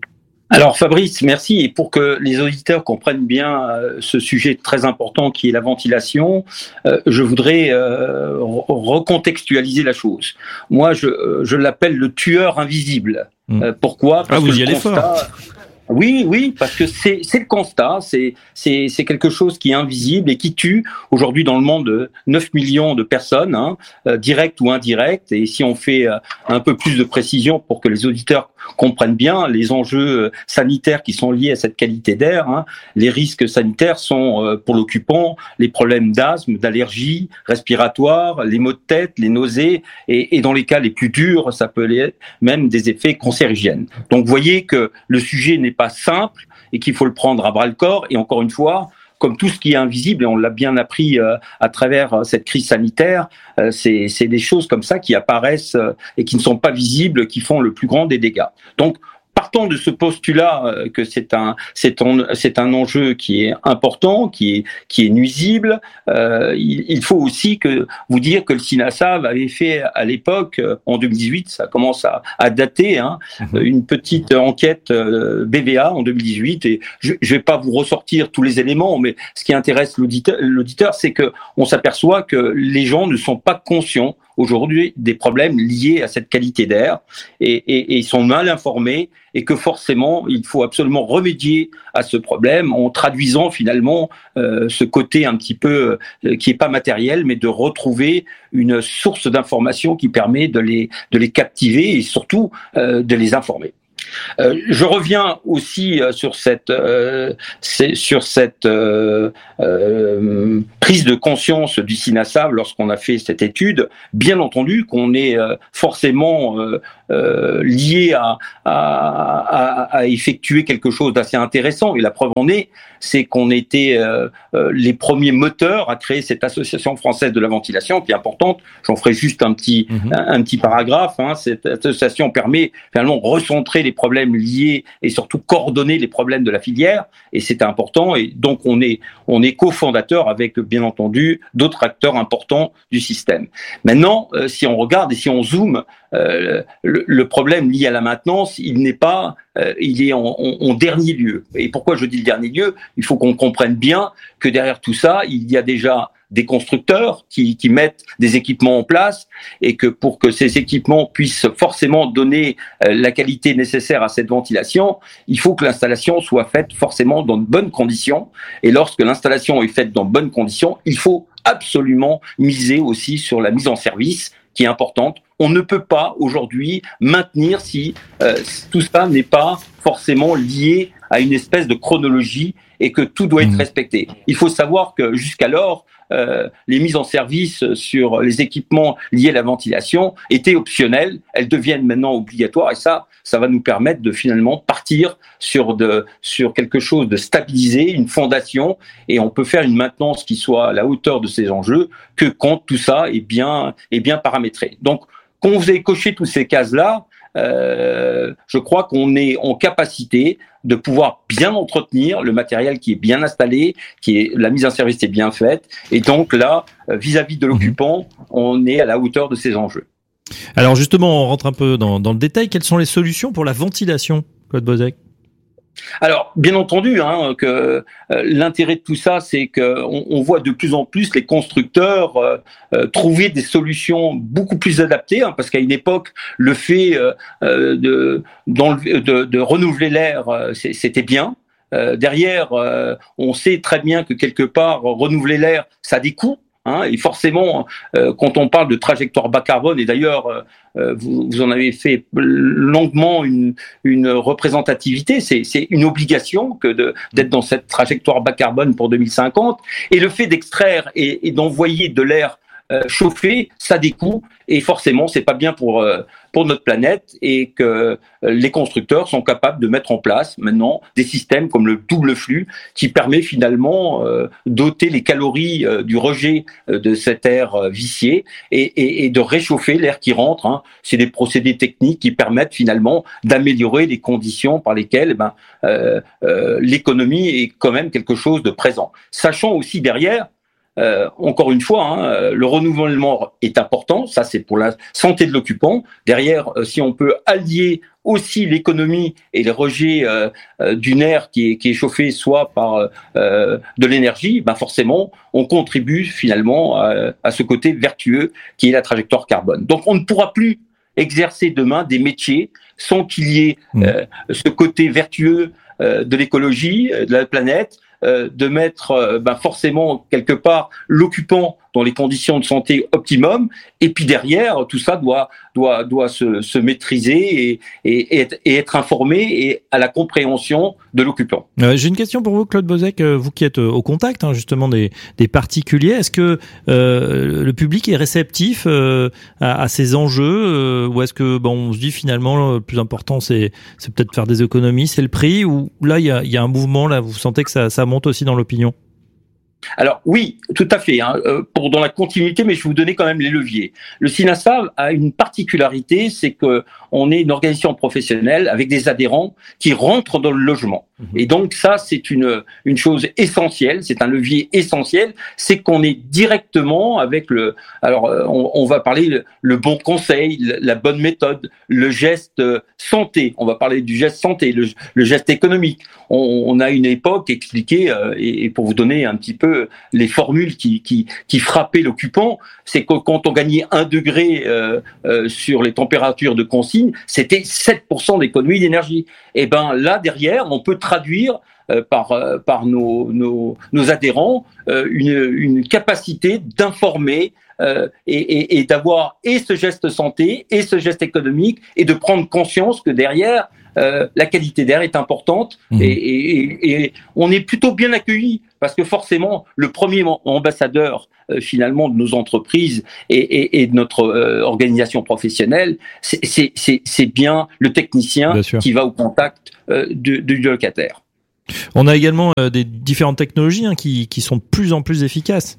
Alors Fabrice, merci. Et pour que les auditeurs comprennent bien euh, ce sujet très important qui est la ventilation, euh, je voudrais euh, recontextualiser la chose. Moi, je, je l'appelle le tueur invisible. Mmh. Euh, pourquoi ? Parce ah, vous que y allez constat... fort. Oui, oui, parce que c'est c'est le constat, c'est c'est c'est quelque chose qui est invisible et qui tue aujourd'hui dans le monde neuf millions de personnes, hein, euh, directes ou indirectes. Et si on fait euh, un peu plus de précision pour que les auditeurs comprennent bien les enjeux sanitaires qui sont liés à cette qualité d'air, hein, les risques sanitaires sont euh, pour l'occupant les problèmes d'asthme, d'allergie respiratoire, les maux de tête, les nausées, et, et dans les cas les plus durs, ça peut être même des effets cancérigènes. Donc, vous voyez que le sujet n'est pas simple et qu'il faut le prendre à bras-le-corps. Et encore une fois, comme tout ce qui est invisible, et on l'a bien appris euh, à travers euh, cette crise sanitaire, euh, c'est, c'est des choses comme ça qui apparaissent euh, et qui ne sont pas visibles, qui font le plus grand des dégâts. Donc, partons de ce postulat euh, que c'est un, c'est un, c'est un enjeu qui est important, qui est, qui est nuisible. Euh, il, il faut aussi que vous dire que le Sinasav avait fait à l'époque, euh, en deux mille dix-huit, ça commence à, à dater, hein, mmh. une petite enquête euh, B V A en deux mille dix-huit. Et je, je vais pas vous ressortir tous les éléments, mais ce qui intéresse l'auditeur, l'auditeur, c'est que on s'aperçoit que les gens ne sont pas conscients aujourd'hui des problèmes liés à cette qualité d'air et, et, et ils sont mal informés et que forcément il faut absolument remédier à ce problème en traduisant finalement euh, ce côté un petit peu euh, qui est pas matériel mais de retrouver une source d'information qui permet de les de les captiver et surtout euh, de les informer. Euh, je reviens aussi euh, sur cette euh, sur cette euh, euh, prise de conscience du Sinasav lorsqu'on a fait cette étude. Bien entendu qu'on est euh, forcément euh, euh, lié à, à, à, à effectuer quelque chose d'assez intéressant. Et la preuve en est, c'est qu'on était euh, euh, les premiers moteurs à créer cette association française de la ventilation qui est importante. J'en ferai juste un petit mmh. un, un petit paragraphe. Hein. Cette association permet finalement de recentrer les problèmes liés et surtout coordonner les problèmes de la filière. Et c'est important. Et donc on est on est cofondateur avec bien entendu d'autres acteurs importants du système. Maintenant, euh, si on regarde et si on zoome, euh, le, le problème lié à la maintenance, il n'est pas, euh, il est en, en, en dernier lieu. Et pourquoi je dis le dernier lieu ? Il faut qu'on comprenne bien que derrière tout ça, il y a déjà des constructeurs qui, qui mettent des équipements en place et que pour que ces équipements puissent forcément donner euh, la qualité nécessaire à cette ventilation, il faut que l'installation soit faite forcément dans de bonnes conditions. Et lorsque l'installation est faite dans de bonnes conditions, il faut absolument miser aussi sur la mise en service qui est importante. On ne peut pas aujourd'hui maintenir si euh, tout ça n'est pas forcément lié à une espèce de chronologie et que tout doit être respecté. Il faut savoir que jusqu'alors, euh, les mises en service sur les équipements liés à la ventilation étaient optionnelles. Elles deviennent maintenant obligatoires et ça, ça va nous permettre de finalement partir sur de sur quelque chose de stabilisé, une fondation, et on peut faire une maintenance qui soit à la hauteur de ces enjeux que quand tout ça est bien est bien paramétré. Donc, quand vous avez coché toutes ces cases-là, euh, je crois qu'on est en capacité de pouvoir bien entretenir le matériel qui est bien installé, qui est la mise en service est bien faite, et donc là, vis-à-vis de l'occupant, on est à la hauteur de ces enjeux. Alors justement, on rentre un peu dans, dans le détail. Quelles sont les solutions pour la ventilation, Claude Bossec ? Alors, bien entendu, hein, que euh, l'intérêt de tout ça, c'est qu'on on voit de plus en plus les constructeurs euh, euh, trouver des solutions beaucoup plus adaptées, hein, parce qu'à une époque, le fait euh, de, de, de renouveler l'air, euh, c'était bien. Euh, derrière, euh, on sait très bien que quelque part, renouveler l'air, ça a des coûts. Hein, et forcément, euh, quand on parle de trajectoire bas carbone, et d'ailleurs, euh, vous, vous en avez fait longuement une, une représentativité, c'est, c'est une obligation que de, d'être dans cette trajectoire bas carbone pour deux mille cinquante. Et le fait d'extraire et, et d'envoyer de l'air euh, chauffé, ça a des coûts, et forcément, c'est pas bien pour euh, pour notre planète, et que euh, les constructeurs sont capables de mettre en place maintenant des systèmes comme le double flux qui permet finalement euh, d'ôter les calories euh, du rejet euh, de cet air euh, vicié et, et, et de réchauffer l'air qui rentre. Hein. C'est des procédés techniques qui permettent finalement d'améliorer les conditions par lesquelles eh ben, euh, euh, l'économie est quand même quelque chose de présent. Sachant aussi derrière, Euh, encore une fois, hein, le renouvellement est important, ça c'est pour la santé de l'occupant. Derrière, euh, si on peut allier aussi l'économie et les rejets euh, euh, d'une air qui est, qui est chauffé soit par euh, de l'énergie, ben forcément, on contribue finalement à, à ce côté vertueux qui est la trajectoire carbone. Donc on ne pourra plus exercer demain des métiers sans qu'il y ait euh, ce côté vertueux euh, de l'écologie, de la planète, de mettre ben forcément quelque part l'occupant dans les conditions de santé optimum, et puis derrière tout ça doit doit doit se, se maîtriser et, et, et, être, et être informé et à la compréhension de l'occupant. Euh, j'ai une question pour vous, Claude Bozek, vous qui êtes au contact hein, justement des des particuliers. Est-ce que euh, le public est réceptif euh, à, à ces enjeux euh, ou est-ce que bon on se dit finalement le plus important c'est c'est peut-être faire des économies, c'est le prix, ou là il y a il y a un mouvement là, vous sentez que ça ça monte aussi dans l'opinion? Alors oui, tout à fait, hein, pour dans la continuité, mais je vais vous donner quand même les leviers. Le SINASAV a une particularité, c'est que on est une organisation professionnelle avec des adhérents qui rentrent dans le logement. Mmh. Et donc ça, c'est une une chose essentielle, c'est un levier essentiel, c'est qu'on est directement avec le. Alors on, on va parler le, le bon conseil, la bonne méthode, le geste santé. On va parler du geste santé, le, le geste économique. On, on a une époque expliquée euh, et, et pour vous donner un petit peu les formules qui, qui, qui frappaient l'occupant, c'est que quand on gagnait un degré euh, euh, sur les températures de consigne, c'était sept pour cent d'économie d'énergie. Et ben là derrière, on peut traduire euh, par euh, par nos nos, nos adhérents euh, une, une capacité d'informer euh, et, et, et d'avoir et ce geste santé et ce geste économique et de prendre conscience que derrière euh, la qualité d'air est importante. Mmh. Et, et, et on est plutôt bien accueillis. Parce que forcément, le premier ambassadeur euh, finalement de nos entreprises et, et, et de notre euh, organisation professionnelle, c'est, c'est, c'est, c'est bien le technicien bien qui va au contact euh, du, du locataire. On a également euh, des différentes technologies hein, qui, qui sont de plus en plus efficaces.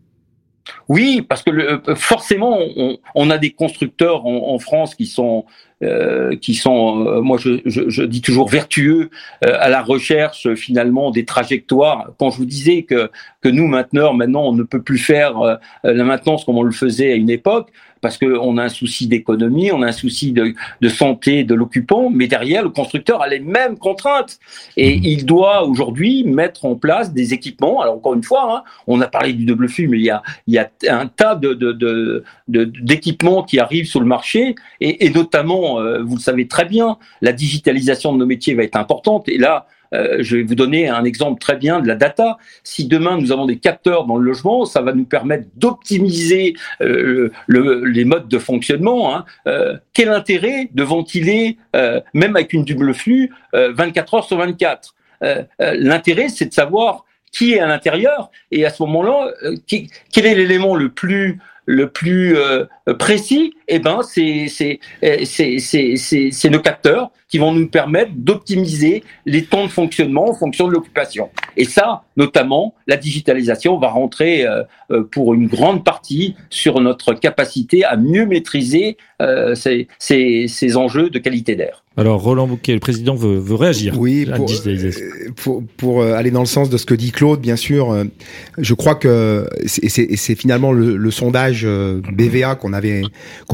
Oui, parce que le, forcément, on, on a des constructeurs en, en France qui sont, euh, qui sont, euh, moi je, je, je dis toujours vertueux euh, à la recherche finalement des trajectoires. Quand je vous disais que que nous maintenant, maintenant, on ne peut plus faire euh, la maintenance comme on le faisait à une époque, parce qu'on a un souci d'économie, on a un souci de, de santé de l'occupant, mais derrière, le constructeur a les mêmes contraintes. Et il doit aujourd'hui mettre en place des équipements. Alors encore une fois, hein, on a parlé du double flux, mais il y a, il y a un tas de, de, de, de, d'équipements qui arrivent sur le marché, et, et notamment, euh, vous le savez très bien, la digitalisation de nos métiers va être importante. Et là, Euh, je vais vous donner un exemple très bien de la data. Si demain nous avons des capteurs dans le logement, ça va nous permettre d'optimiser euh, le, les modes de fonctionnement. Hein. Euh, quel intérêt de ventiler, euh, même avec une double flux, euh, vingt-quatre heures sur vingt-quatre euh, euh, L'intérêt, c'est de savoir qui est à l'intérieur et à ce moment-là, euh, qui, quel est l'élément le plus le plus euh, précis. Eh ben, c'est c'est c'est c'est c'est c'est nos capteurs qui vont nous permettre d'optimiser les temps de fonctionnement en fonction de l'occupation. Et ça, notamment, la digitalisation va rentrer euh, pour une grande partie sur notre capacité à mieux maîtriser euh, ces ces ces enjeux de qualité d'air. Alors Roland Bouquet, le président veut, veut réagir. Oui, pour, pour pour aller dans le sens de ce que dit Claude, bien sûr, je crois que c'est c'est, c'est finalement le, le sondage B V A qu'on avait qu'on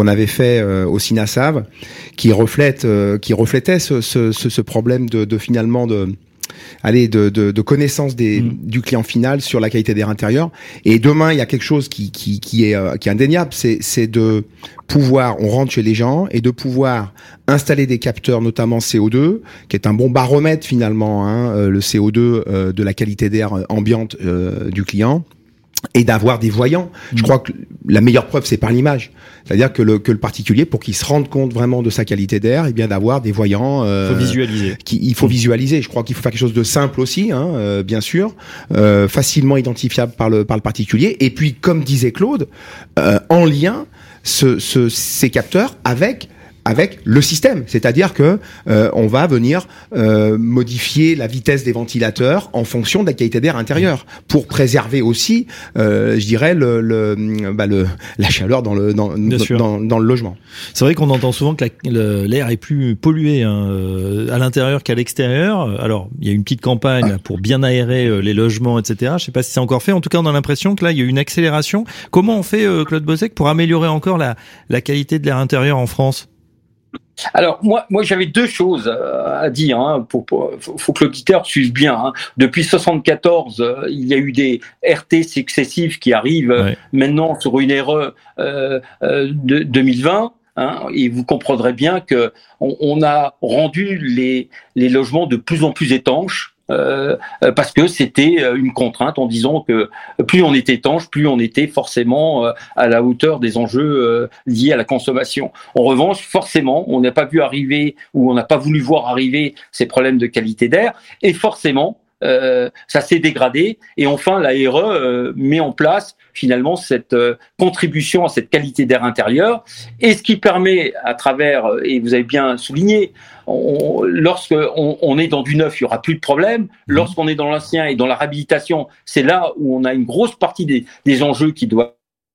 qu'on avait fait euh, au SINASAV, qui reflète, euh, qui reflétait ce, ce, ce, ce problème de, de finalement de Allez, de, de, de connaissance des, mmh. du client final sur la qualité d'air intérieur. Et demain, il y a quelque chose qui, qui, qui est, euh, qui est indéniable, c'est, c'est de pouvoir, on rentre chez les gens et de pouvoir installer des capteurs, notamment C O deux, qui est un bon baromètre finalement, hein, euh, le C O deux euh, de la qualité d'air ambiante euh, du client. Et d'avoir des voyants. Mmh. Je crois que la meilleure preuve, c'est par l'image. C'est-à-dire que le, que le particulier, pour qu'il se rende compte vraiment de sa qualité d'air, eh bien d'avoir des voyants. Euh, il faut visualiser. Qui, il faut mmh. visualiser. Je crois qu'il faut faire quelque chose de simple aussi, hein, euh, bien sûr, euh, facilement identifiable par le par le particulier. Et puis, comme disait Claude, euh, en lien ce, ce, ces capteurs avec avec le système, c'est-à-dire que euh, on va venir euh, modifier la vitesse des ventilateurs en fonction de la qualité d'air intérieur pour préserver aussi, euh, je dirais, le, le, bah le la chaleur dans le dans, dans, dans le logement. C'est vrai qu'on entend souvent que la, le, l'air est plus pollué hein, à l'intérieur qu'à l'extérieur. Alors il y a une petite campagne là, pour bien aérer les logements, et cetera. Je sais pas si c'est encore fait. En tout cas, on a l'impression que là il y a une accélération. Comment on fait, euh, Claude Bozec, pour améliorer encore la la qualité de l'air intérieur en France? Alors moi, moi j'avais deux choses à dire. Hein, pour, pour faut que l'auditeur suive bien. Hein. Depuis soixante-quatorze, euh, il y a eu des R T successifs qui arrivent ouais. maintenant sur une R E euh, euh, de deux mille vingt. Hein, et vous comprendrez bien que on, on a rendu les les logements de plus en plus étanches. Euh, parce que c'était une contrainte en disant que plus on était étanche, plus on était forcément euh, à la hauteur des enjeux euh, liés à la consommation. En revanche, forcément, on n'a pas vu arriver ou on n'a pas voulu voir arriver ces problèmes de qualité d'air et forcément, euh, ça s'est dégradé et enfin la R E euh, met en place finalement cette euh, contribution à cette qualité d'air intérieur et ce qui permet à travers, et vous avez bien souligné, on, lorsque on, on est dans du neuf, il y aura plus de problème. Lorsqu'on est dans l'ancien et dans la réhabilitation, c'est là où on a une grosse partie des, des enjeux qui doivent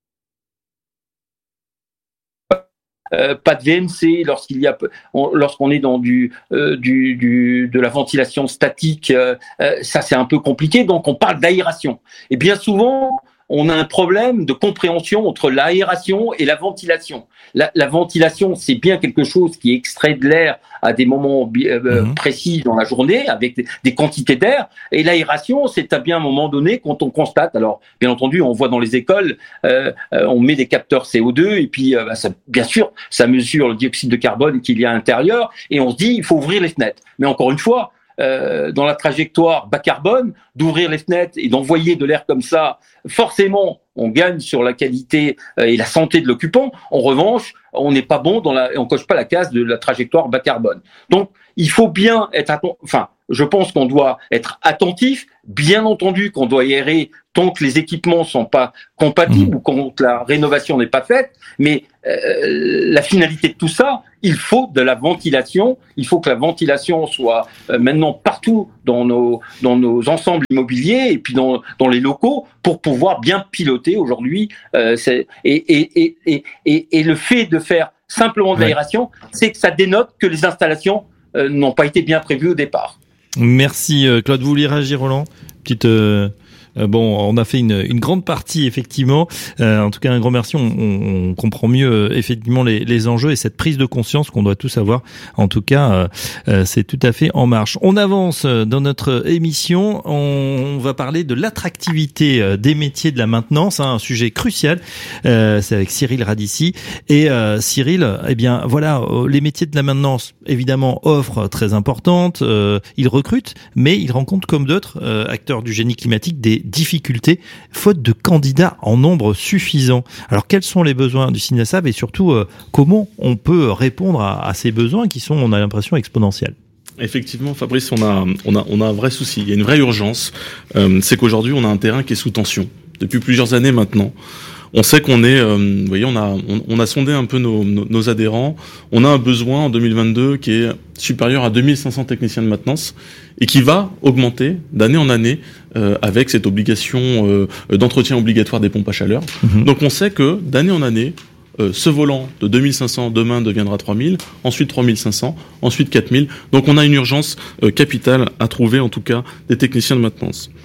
Euh, pas de V M C lorsqu'il y a on, lorsqu'on est dans du, euh, du du de la ventilation statique, euh, euh, ça c'est un peu compliqué. Donc on parle d'aération. Et bien souvent on a un problème de compréhension entre l'aération et la ventilation. La, la ventilation, c'est bien quelque chose qui extrait de l'air à des moments euh, mmh. précis dans la journée, avec des, des quantités d'air. Et l'aération, c'est à bien un moment donné quand on constate. Alors, bien entendu, on voit dans les écoles, euh, euh, on met des capteurs C O deux et puis, euh, bah, ça, bien sûr, ça mesure le dioxyde de carbone qu'il y a à l'intérieur. Et on se dit, il faut ouvrir les fenêtres. Mais encore une fois, Euh, dans la trajectoire bas carbone, d'ouvrir les fenêtres et d'envoyer de l'air comme ça, forcément, on gagne sur la qualité euh, et la santé de l'occupant. En revanche, on n'est pas bon dans la, on coche pas la case de la trajectoire bas carbone. Donc, il faut bien être, atten- enfin, je pense qu'on doit être attentif. Bien entendu, qu'on doit aérer tant que les équipements sont pas compatibles mmh. ou quand la rénovation n'est pas faite. Mais euh, la finalité de tout ça, il faut de la ventilation. Il faut que la ventilation soit euh, maintenant partout dans nos dans nos ensembles immobiliers et puis dans dans les locaux pour pouvoir bien piloter aujourd'hui. Euh, c'est, et, et, et, et, et, et le fait de faire simplement de l'aération, ouais. c'est que ça dénote que les installations euh, n'ont pas été bien prévues au départ. Merci Claude. Vous voulez réagir, Roland? Petite euh... Bon, on a fait une, une grande partie effectivement. Euh, en tout cas, un grand merci. On, on, on comprend mieux euh, effectivement les, les enjeux et cette prise de conscience qu'on doit tous avoir. En tout cas, euh, euh, c'est tout à fait en marche. On avance dans notre émission. On, on va parler de l'attractivité des métiers de la maintenance, hein, un sujet crucial. Euh, c'est avec Cyril Radici. Et euh, Cyril, eh bien voilà, les métiers de la maintenance, évidemment, offrent très importante. Euh, ils recrutent, mais ils rencontrent comme d'autres euh, acteurs du génie climatique des difficultés, faute de candidats en nombre suffisant. Alors, quels sont les besoins du SINASAV et surtout, euh, comment on peut répondre à, à ces besoins qui sont, on a l'impression, exponentiels? Effectivement, Fabrice, on a, on a, on a un vrai souci. Il y a une vraie urgence. Euh, c'est qu'aujourd'hui, on a un terrain qui est sous tension depuis plusieurs années maintenant. On sait qu'on est, euh, vous voyez, on a, on, on a sondé un peu nos, nos, nos adhérents. On a un besoin en deux mille vingt-deux qui est supérieur à deux mille cinq cents techniciens de maintenance et qui va augmenter d'année en année euh, avec cette obligation euh, d'entretien obligatoire des pompes à chaleur. Mmh. Donc on sait que d'année en année, euh, ce volant de deux mille cinq cents demain deviendra trois mille, ensuite trois mille cinq cents, ensuite quatre mille. Donc on a une urgence euh, capitale à trouver en tout cas des techniciens de maintenance.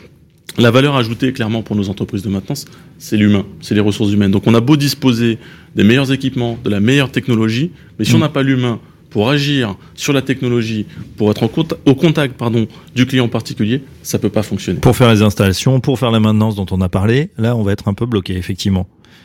la valeur ajoutée, clairement, pour nos entreprises de maintenance, c'est l'humain, c'est les ressources humaines. Donc, on a beau disposer des meilleurs équipements, de la meilleure technologie, mais si mmh. on n'a pas l'humain pour agir sur la technologie, pour être en contact, au contact pardon, du client particulier, ça peut pas fonctionner. Pour faire les installations, pour faire la maintenance dont on a parlé, là, on va être un peu bloqué, effectivement.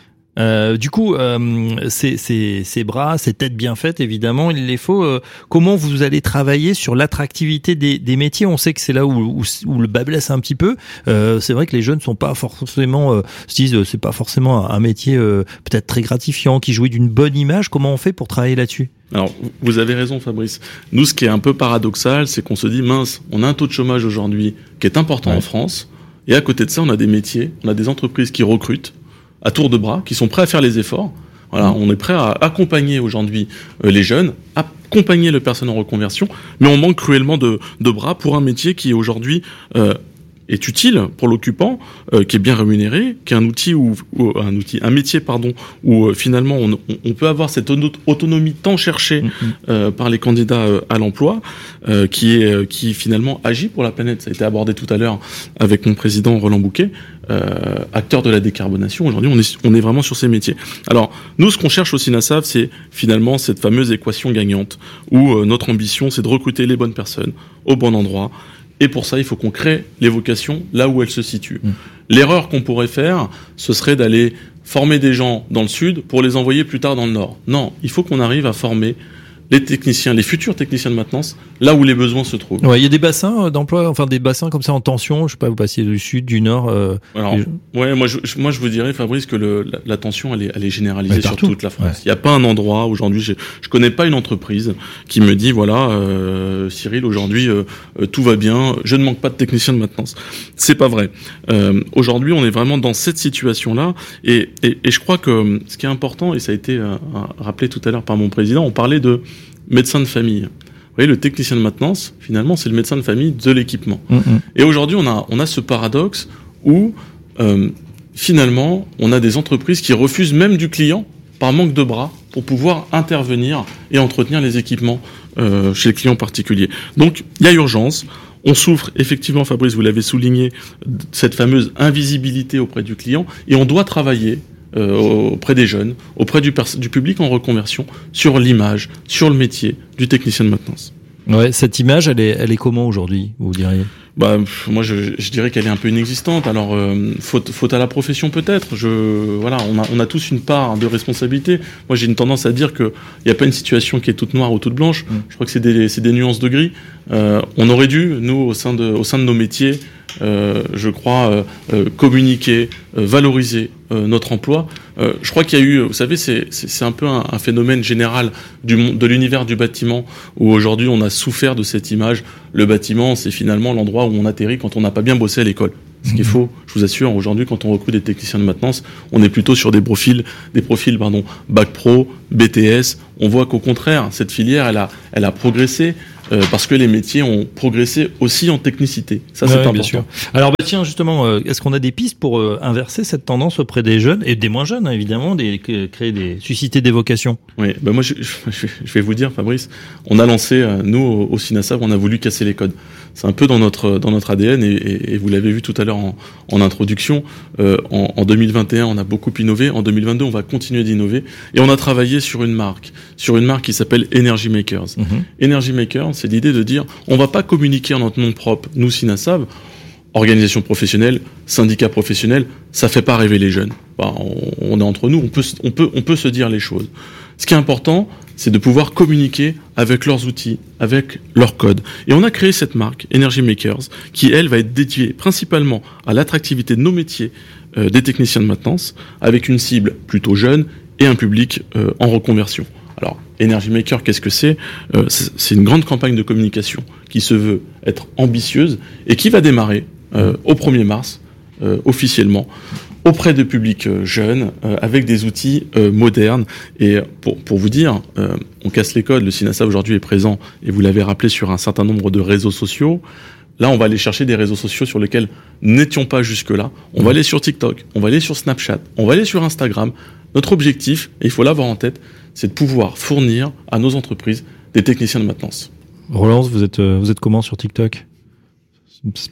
Euh, du coup, euh, ces, ces, ces bras, ces têtes bien faites, évidemment, il les faut. Euh, comment vous allez travailler sur l'attractivité des, des métiers ? On sait que c'est là où, où, où le bas blesse un petit peu. Euh, c'est vrai que les jeunes sont pas forcément, euh, se disent, euh, c'est pas forcément un métier euh, peut-être très gratifiant, qui jouit d'une bonne image. Comment on fait pour travailler là-dessus ? Alors, vous avez raison, Fabrice. Nous, ce qui est un peu paradoxal, c'est qu'on se dit, mince, on a un taux de chômage aujourd'hui qui est important ouais. en France, et à côté de ça, on a des métiers, on a des entreprises qui recrutent à tour de bras, qui sont prêts à faire les efforts. Voilà, on est prêt à accompagner aujourd'hui euh, les jeunes, accompagner le personnel en reconversion, mais on manque cruellement de, de bras pour un métier qui aujourd'hui euh, est utile pour l'occupant, euh, qui est bien rémunéré, qui est un outil ou un outil, un métier pardon, où euh, finalement on, on peut avoir cette autonomie tant cherchée euh, par les candidats euh, à l'emploi, euh, qui est euh, qui finalement agit pour la planète. Ça a été abordé tout à l'heure avec mon président Roland Bouquet. Euh, acteur de la décarbonation, aujourd'hui on est, on est vraiment sur ces métiers. Alors nous ce qu'on cherche au SINASAF, c'est finalement cette fameuse équation gagnante où euh, notre ambition c'est de recruter les bonnes personnes au bon endroit, et pour ça il faut qu'on crée les vocations là où elles se situent. Mmh. L'erreur qu'on pourrait faire, ce serait d'aller former des gens dans le sud pour les envoyer plus tard dans le nord. Non, il faut qu'on arrive à former les techniciens, les futurs techniciens de maintenance, là où les besoins se trouvent. Ouais, il y a des bassins d'emploi, enfin des bassins comme ça en tension. Je sais pas, vous passez du sud, du nord. Euh, Alors, les... ouais, moi je, moi je vous dirais, Fabrice, que le, la, la tension, elle est, elle est généralisée sur toute la France. Ouais. Il n'y a pas un endroit aujourd'hui. Je, je connais pas une entreprise qui me dit voilà, euh, Cyril, aujourd'hui euh, tout va bien, je ne manque pas de techniciens de maintenance. C'est pas vrai. Euh, aujourd'hui, on est vraiment dans cette situation-là, et, et, et je crois que ce qui est important, et ça a été euh, rappelé tout à l'heure par mon président, on parlait de médecin de famille. Vous voyez, le technicien de maintenance, finalement, c'est le médecin de famille de l'équipement. Mmh. Et aujourd'hui, on a, on a ce paradoxe où, euh, finalement, on a des entreprises qui refusent même du client par manque de bras pour pouvoir intervenir et entretenir les équipements euh, chez le client particulier. Donc, il y a urgence. On souffre, effectivement, Fabrice, vous l'avez souligné, cette fameuse invisibilité auprès du client, et on doit travailler Euh, auprès des jeunes, auprès du, pers- du public en reconversion, sur l'image, sur le métier du technicien de maintenance. Ouais, cette image, elle est, elle est comment aujourd'hui, vous diriez ? Bah, pff, moi, je, je dirais qu'elle est un peu inexistante. Alors, euh, faute, faute à la profession peut-être. Je, voilà, on a, on a tous une part de responsabilité. Moi, j'ai une tendance à dire que il y a pas une situation qui est toute noire ou toute blanche. Mmh. Je crois que c'est des, c'est des nuances de gris. Euh, on aurait dû, nous, au sein de, au sein de nos métiers, euh, je crois, euh, euh, communiquer, euh, valoriser euh, notre emploi. Euh, je crois qu'il y a eu, vous savez, c'est, c'est, c'est un peu un, un phénomène général du monde, de l'univers du bâtiment, où aujourd'hui on a souffert de cette image. Le bâtiment, c'est finalement l'endroit où on atterrit quand on n'a pas bien bossé à l'école. Ce qu'il faut, je vous assure, aujourd'hui, quand on recrute des techniciens de maintenance, on est plutôt sur des profils, des profils, pardon, bac pro, B T S. On voit qu'au contraire, cette filière, elle a, elle a progressé. Euh, parce que les métiers ont progressé aussi en technicité. Ça, c'est ouais, important. Bien sûr. Alors, bah, tiens, justement, euh, est-ce qu'on a des pistes pour euh, inverser cette tendance auprès des jeunes et des moins jeunes, hein, évidemment, des, créer des, susciter des vocations? Oui, bah moi, je, je, je vais vous dire, Fabrice, on a lancé, euh, nous, au, au SINASAF, on a voulu casser les codes. C'est un peu dans notre dans notre A D N, et, et, et vous l'avez vu tout à l'heure en, en introduction. Euh, en, en deux mille vingt et un, on a beaucoup innové. En deux mille vingt-deux, on va continuer d'innover, et on a travaillé sur une marque, sur une marque qui s'appelle Energy Makers. Mm-hmm. Energy Makers, c'est l'idée de dire, on va pas communiquer en notre nom propre, nous SINASAF, organisation professionnelle, syndicat professionnel, ça fait pas rêver les jeunes. Bah, on, on est entre nous, on peut on peut on peut se dire les choses. Ce qui est important, c'est de pouvoir communiquer avec leurs outils, avec leurs codes. Et on a créé cette marque, Energy Makers, qui, elle, va être dédiée principalement à l'attractivité de nos métiers, euh, des techniciens de maintenance, avec une cible plutôt jeune et un public euh, en reconversion. Alors, Energy Maker, qu'est-ce que c'est ? euh, C'est une grande campagne de communication qui se veut être ambitieuse et qui va démarrer euh, au premier mars, euh, officiellement, auprès de publics euh, jeunes, euh, avec des outils euh, modernes. Et pour, pour vous dire, euh, on casse les codes, le SINASAF aujourd'hui est présent, et vous l'avez rappelé, sur un certain nombre de réseaux sociaux. Là, on va aller chercher des réseaux sociaux sur lesquels nous n'étions pas jusque-là. On va aller sur TikTok, on va aller sur Snapchat, on va aller sur Instagram. Notre objectif, et il faut l'avoir en tête, c'est de pouvoir fournir à nos entreprises des techniciens de maintenance. Roland, vous êtes, vous êtes comment sur TikTok ? Ça se passe bien ?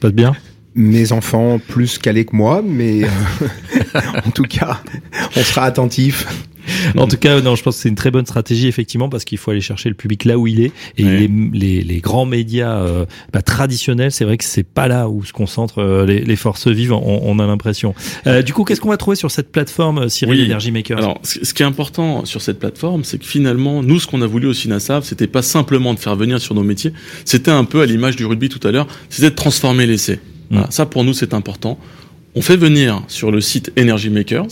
Mes enfants plus calés que moi, mais euh, en tout cas, on sera attentif. En tout cas, non, je pense que c'est une très bonne stratégie, effectivement, parce qu'il faut aller chercher le public là où il est. Et oui. les, les, les grands médias euh, bah, traditionnels, c'est vrai que c'est pas là où se concentrent euh, les, les forces vives, on, on a l'impression. Euh, du coup, qu'est-ce qu'on va trouver sur cette plateforme, Cyril, oui. Energy Makers ? Alors, ce qui est important sur cette plateforme, c'est que finalement, nous, ce qu'on a voulu au SINASAV, c'était pas simplement de faire venir sur nos métiers, c'était un peu à l'image du rugby tout à l'heure, c'était de transformer l'essai. Mmh. Voilà, ça, pour nous, c'est important. On fait venir sur le site Energy Makers,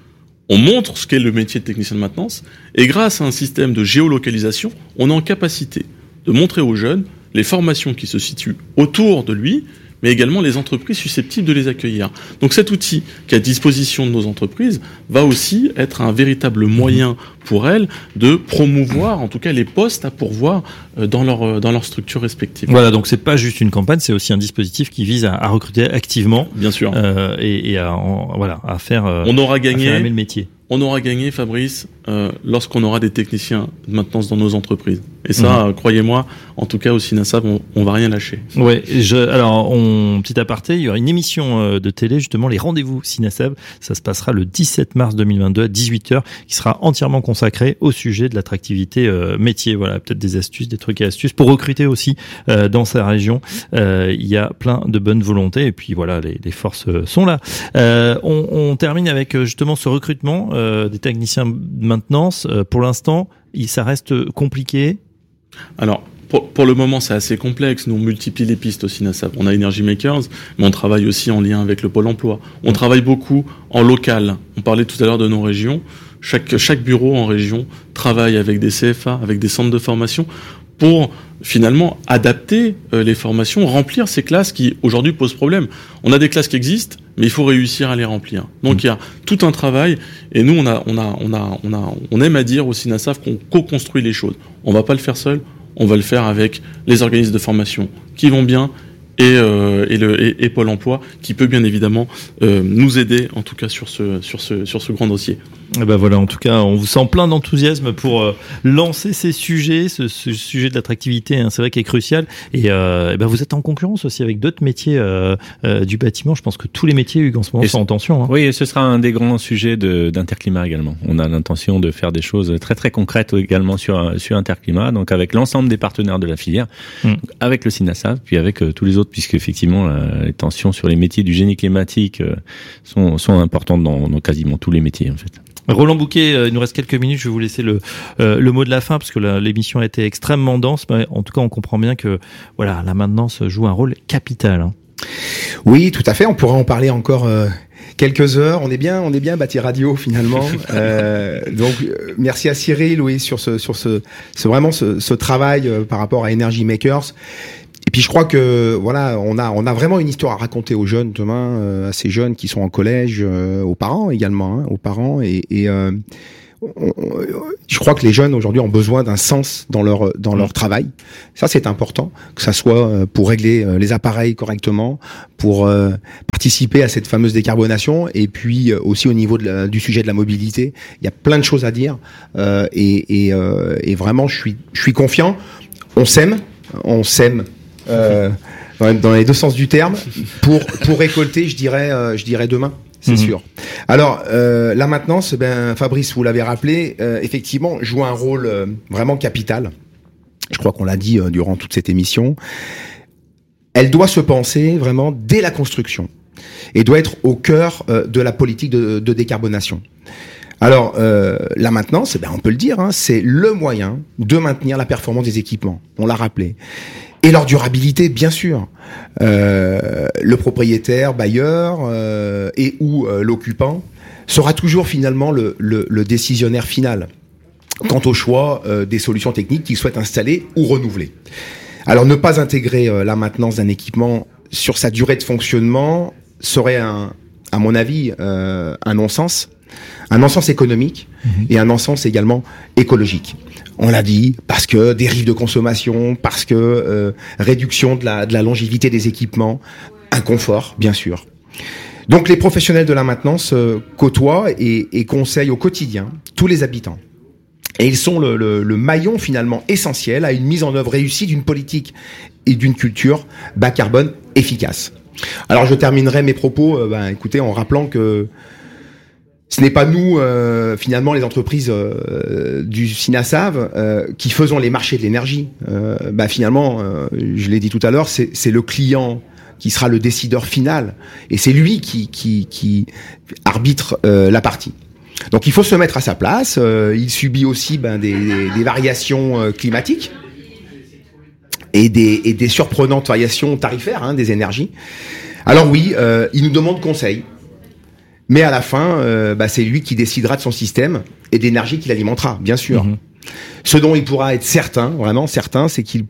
on montre ce qu'est le métier de technicien de maintenance, et grâce à un système de géolocalisation, on est en capacité de montrer aux jeunes les formations qui se situent autour de lui, mais également les entreprises susceptibles de les accueillir. Donc cet outil qui est à disposition de nos entreprises va aussi être un véritable moyen pour elles de promouvoir, en tout cas, les postes à pourvoir dans leur, dans leur structure respective. Voilà, donc c'est pas juste une campagne, c'est aussi un dispositif qui vise à, à recruter activement. Bien sûr. Euh, et, et à, en, voilà, à faire, on aura gagné, à faire aimer le métier. On aura gagné, Fabrice, euh, lorsqu'on aura des techniciens de maintenance dans nos entreprises. Et ça, mmh. euh, croyez-moi, en tout cas au SINASAV, on, on va rien lâcher. Ouais. Je, alors, on, petit aparté, il y aura une émission euh, de télé, justement, les rendez-vous SINASAV. Ça se passera le dix-sept mars deux mille vingt-deux à dix-huit heures, qui sera entièrement consacré au sujet de l'attractivité euh, métier. Voilà, peut-être des astuces, des trucs et astuces pour recruter aussi euh, dans sa région. Euh, il y a plein de bonnes volontés et puis voilà, les, les forces sont là. Euh, on, on termine avec justement ce recrutement. Euh, des techniciens de maintenance, euh, pour l'instant, il, ça reste compliqué. Alors, pour, pour le moment, c'est assez complexe. Nous, on multiplie les pistes au SINASAV. On a Energy Makers, mais on travaille aussi en lien avec le Pôle emploi. On travaille beaucoup en local. On parlait tout à l'heure de nos régions. Chaque, chaque bureau en région travaille avec des C F A, avec des centres de formation, pour finalement adapter euh, les formations, remplir ces classes qui aujourd'hui posent problème. On a des classes qui existent, mais il faut réussir à les remplir. Donc mmh. il y a tout un travail, et nous on a, on a, on a, on a, on aime à dire au SINASAV qu'on co-construit les choses. On va pas le faire seul, on va le faire avec les organismes de formation qui vont bien. Et, euh, et, le, et, et Pôle emploi qui peut bien évidemment euh, nous aider en tout cas sur ce, sur ce, sur ce grand dossier. Et ben voilà, en tout cas, on vous sent plein d'enthousiasme pour euh, lancer ces sujets, ce, ce sujet de l'attractivité, hein, c'est vrai qu'il est crucial. Et, euh, et ben vous êtes en concurrence aussi avec d'autres métiers euh, euh, du bâtiment. Je pense que tous les métiers, Hugues, en ce moment, et sont en tension. Hein. Oui, et ce sera un des grands sujets de, d'Interclimat également. On a l'intention de faire des choses très très concrètes également sur sur Interclimat, donc avec l'ensemble des partenaires de la filière, mmh. avec le SINASAV, puis avec euh, tous les autres, puisque effectivement la, les tensions sur les métiers du génie climatique euh, sont sont importantes dans, dans quasiment tous les métiers en fait. Roland Bouquet, euh, il nous reste quelques minutes, je vais vous laisser le euh, le mot de la fin parce que la, l'émission a été extrêmement dense, mais en tout cas on comprend bien que voilà, la maintenance joue un rôle capital. Hein. Oui, tout à fait, on pourra en parler encore euh, quelques heures. On est bien, on est bien Bâti Radio finalement. euh, donc euh, merci à Cyril, oui, sur ce sur ce, ce vraiment ce, ce travail euh, par rapport à Energy Makers. Et puis je crois que voilà, on a on a vraiment une histoire à raconter aux jeunes demain, euh, à ces jeunes qui sont en collège, euh, aux parents également, hein, aux parents. Et, et euh, on, on, je crois que les jeunes aujourd'hui ont besoin d'un sens dans leur dans leur travail. Ça c'est important, que ça soit pour régler les appareils correctement, pour euh, participer à cette fameuse décarbonation, et puis aussi au niveau de la, du sujet de la mobilité. Il y a plein de choses à dire, euh, et, et, euh, et vraiment je suis je suis confiant. On s'aime, on s'aime. Euh, dans les deux sens du terme, pour pour récolter, je dirais, euh, je dirais demain, c'est mmh. sûr. Alors euh, la maintenance, ben Fabrice, vous l'avez rappelé, euh, effectivement, joue un rôle euh, vraiment capital. Je crois qu'on l'a dit euh, durant toute cette émission. Elle doit se penser vraiment dès la construction et doit être au cœur euh, de la politique de, de décarbonation. Alors, euh, la maintenance, ben, on peut le dire, hein, c'est le moyen de maintenir la performance des équipements. On l'a rappelé. Et leur durabilité, bien sûr. Euh, le propriétaire, bailleur euh, et ou euh, l'occupant sera toujours finalement le, le, le décisionnaire final quant au choix euh, des solutions techniques qu'il souhaite installer ou renouveler. Alors, ne pas intégrer euh, la maintenance d'un équipement sur sa durée de fonctionnement serait, un, à mon avis, euh, un non-sens. Un non-sens économique mmh. et un non-sens également écologique. On l'a dit, parce que dérive de consommation, parce que euh, réduction de la, de la longévité des équipements, inconfort, bien sûr. Donc les professionnels de la maintenance euh, côtoient et, et conseillent au quotidien tous les habitants. Et ils sont le, le, le maillon finalement essentiel à une mise en œuvre réussie d'une politique et d'une culture bas carbone efficace. Alors je terminerai mes propos, euh, ben, écoutez, en rappelant que ce n'est pas nous, euh, finalement, les entreprises euh, du SINASAV, euh, qui faisons les marchés de l'énergie. Euh, bah, finalement, euh, je l'ai dit tout à l'heure, c'est, c'est le client qui sera le décideur final, et c'est lui qui, qui, qui arbitre euh, la partie. Donc il faut se mettre à sa place. Euh, il subit aussi ben, des, des, des variations euh, climatiques et des, et des surprenantes variations tarifaires hein, des énergies. Alors oui, euh, il nous demande conseil. Mais à la fin, euh, bah, c'est lui qui décidera de son système et d'énergie qu'il alimentera, bien sûr. Mmh. Ce dont il pourra être certain, vraiment certain, c'est qu'il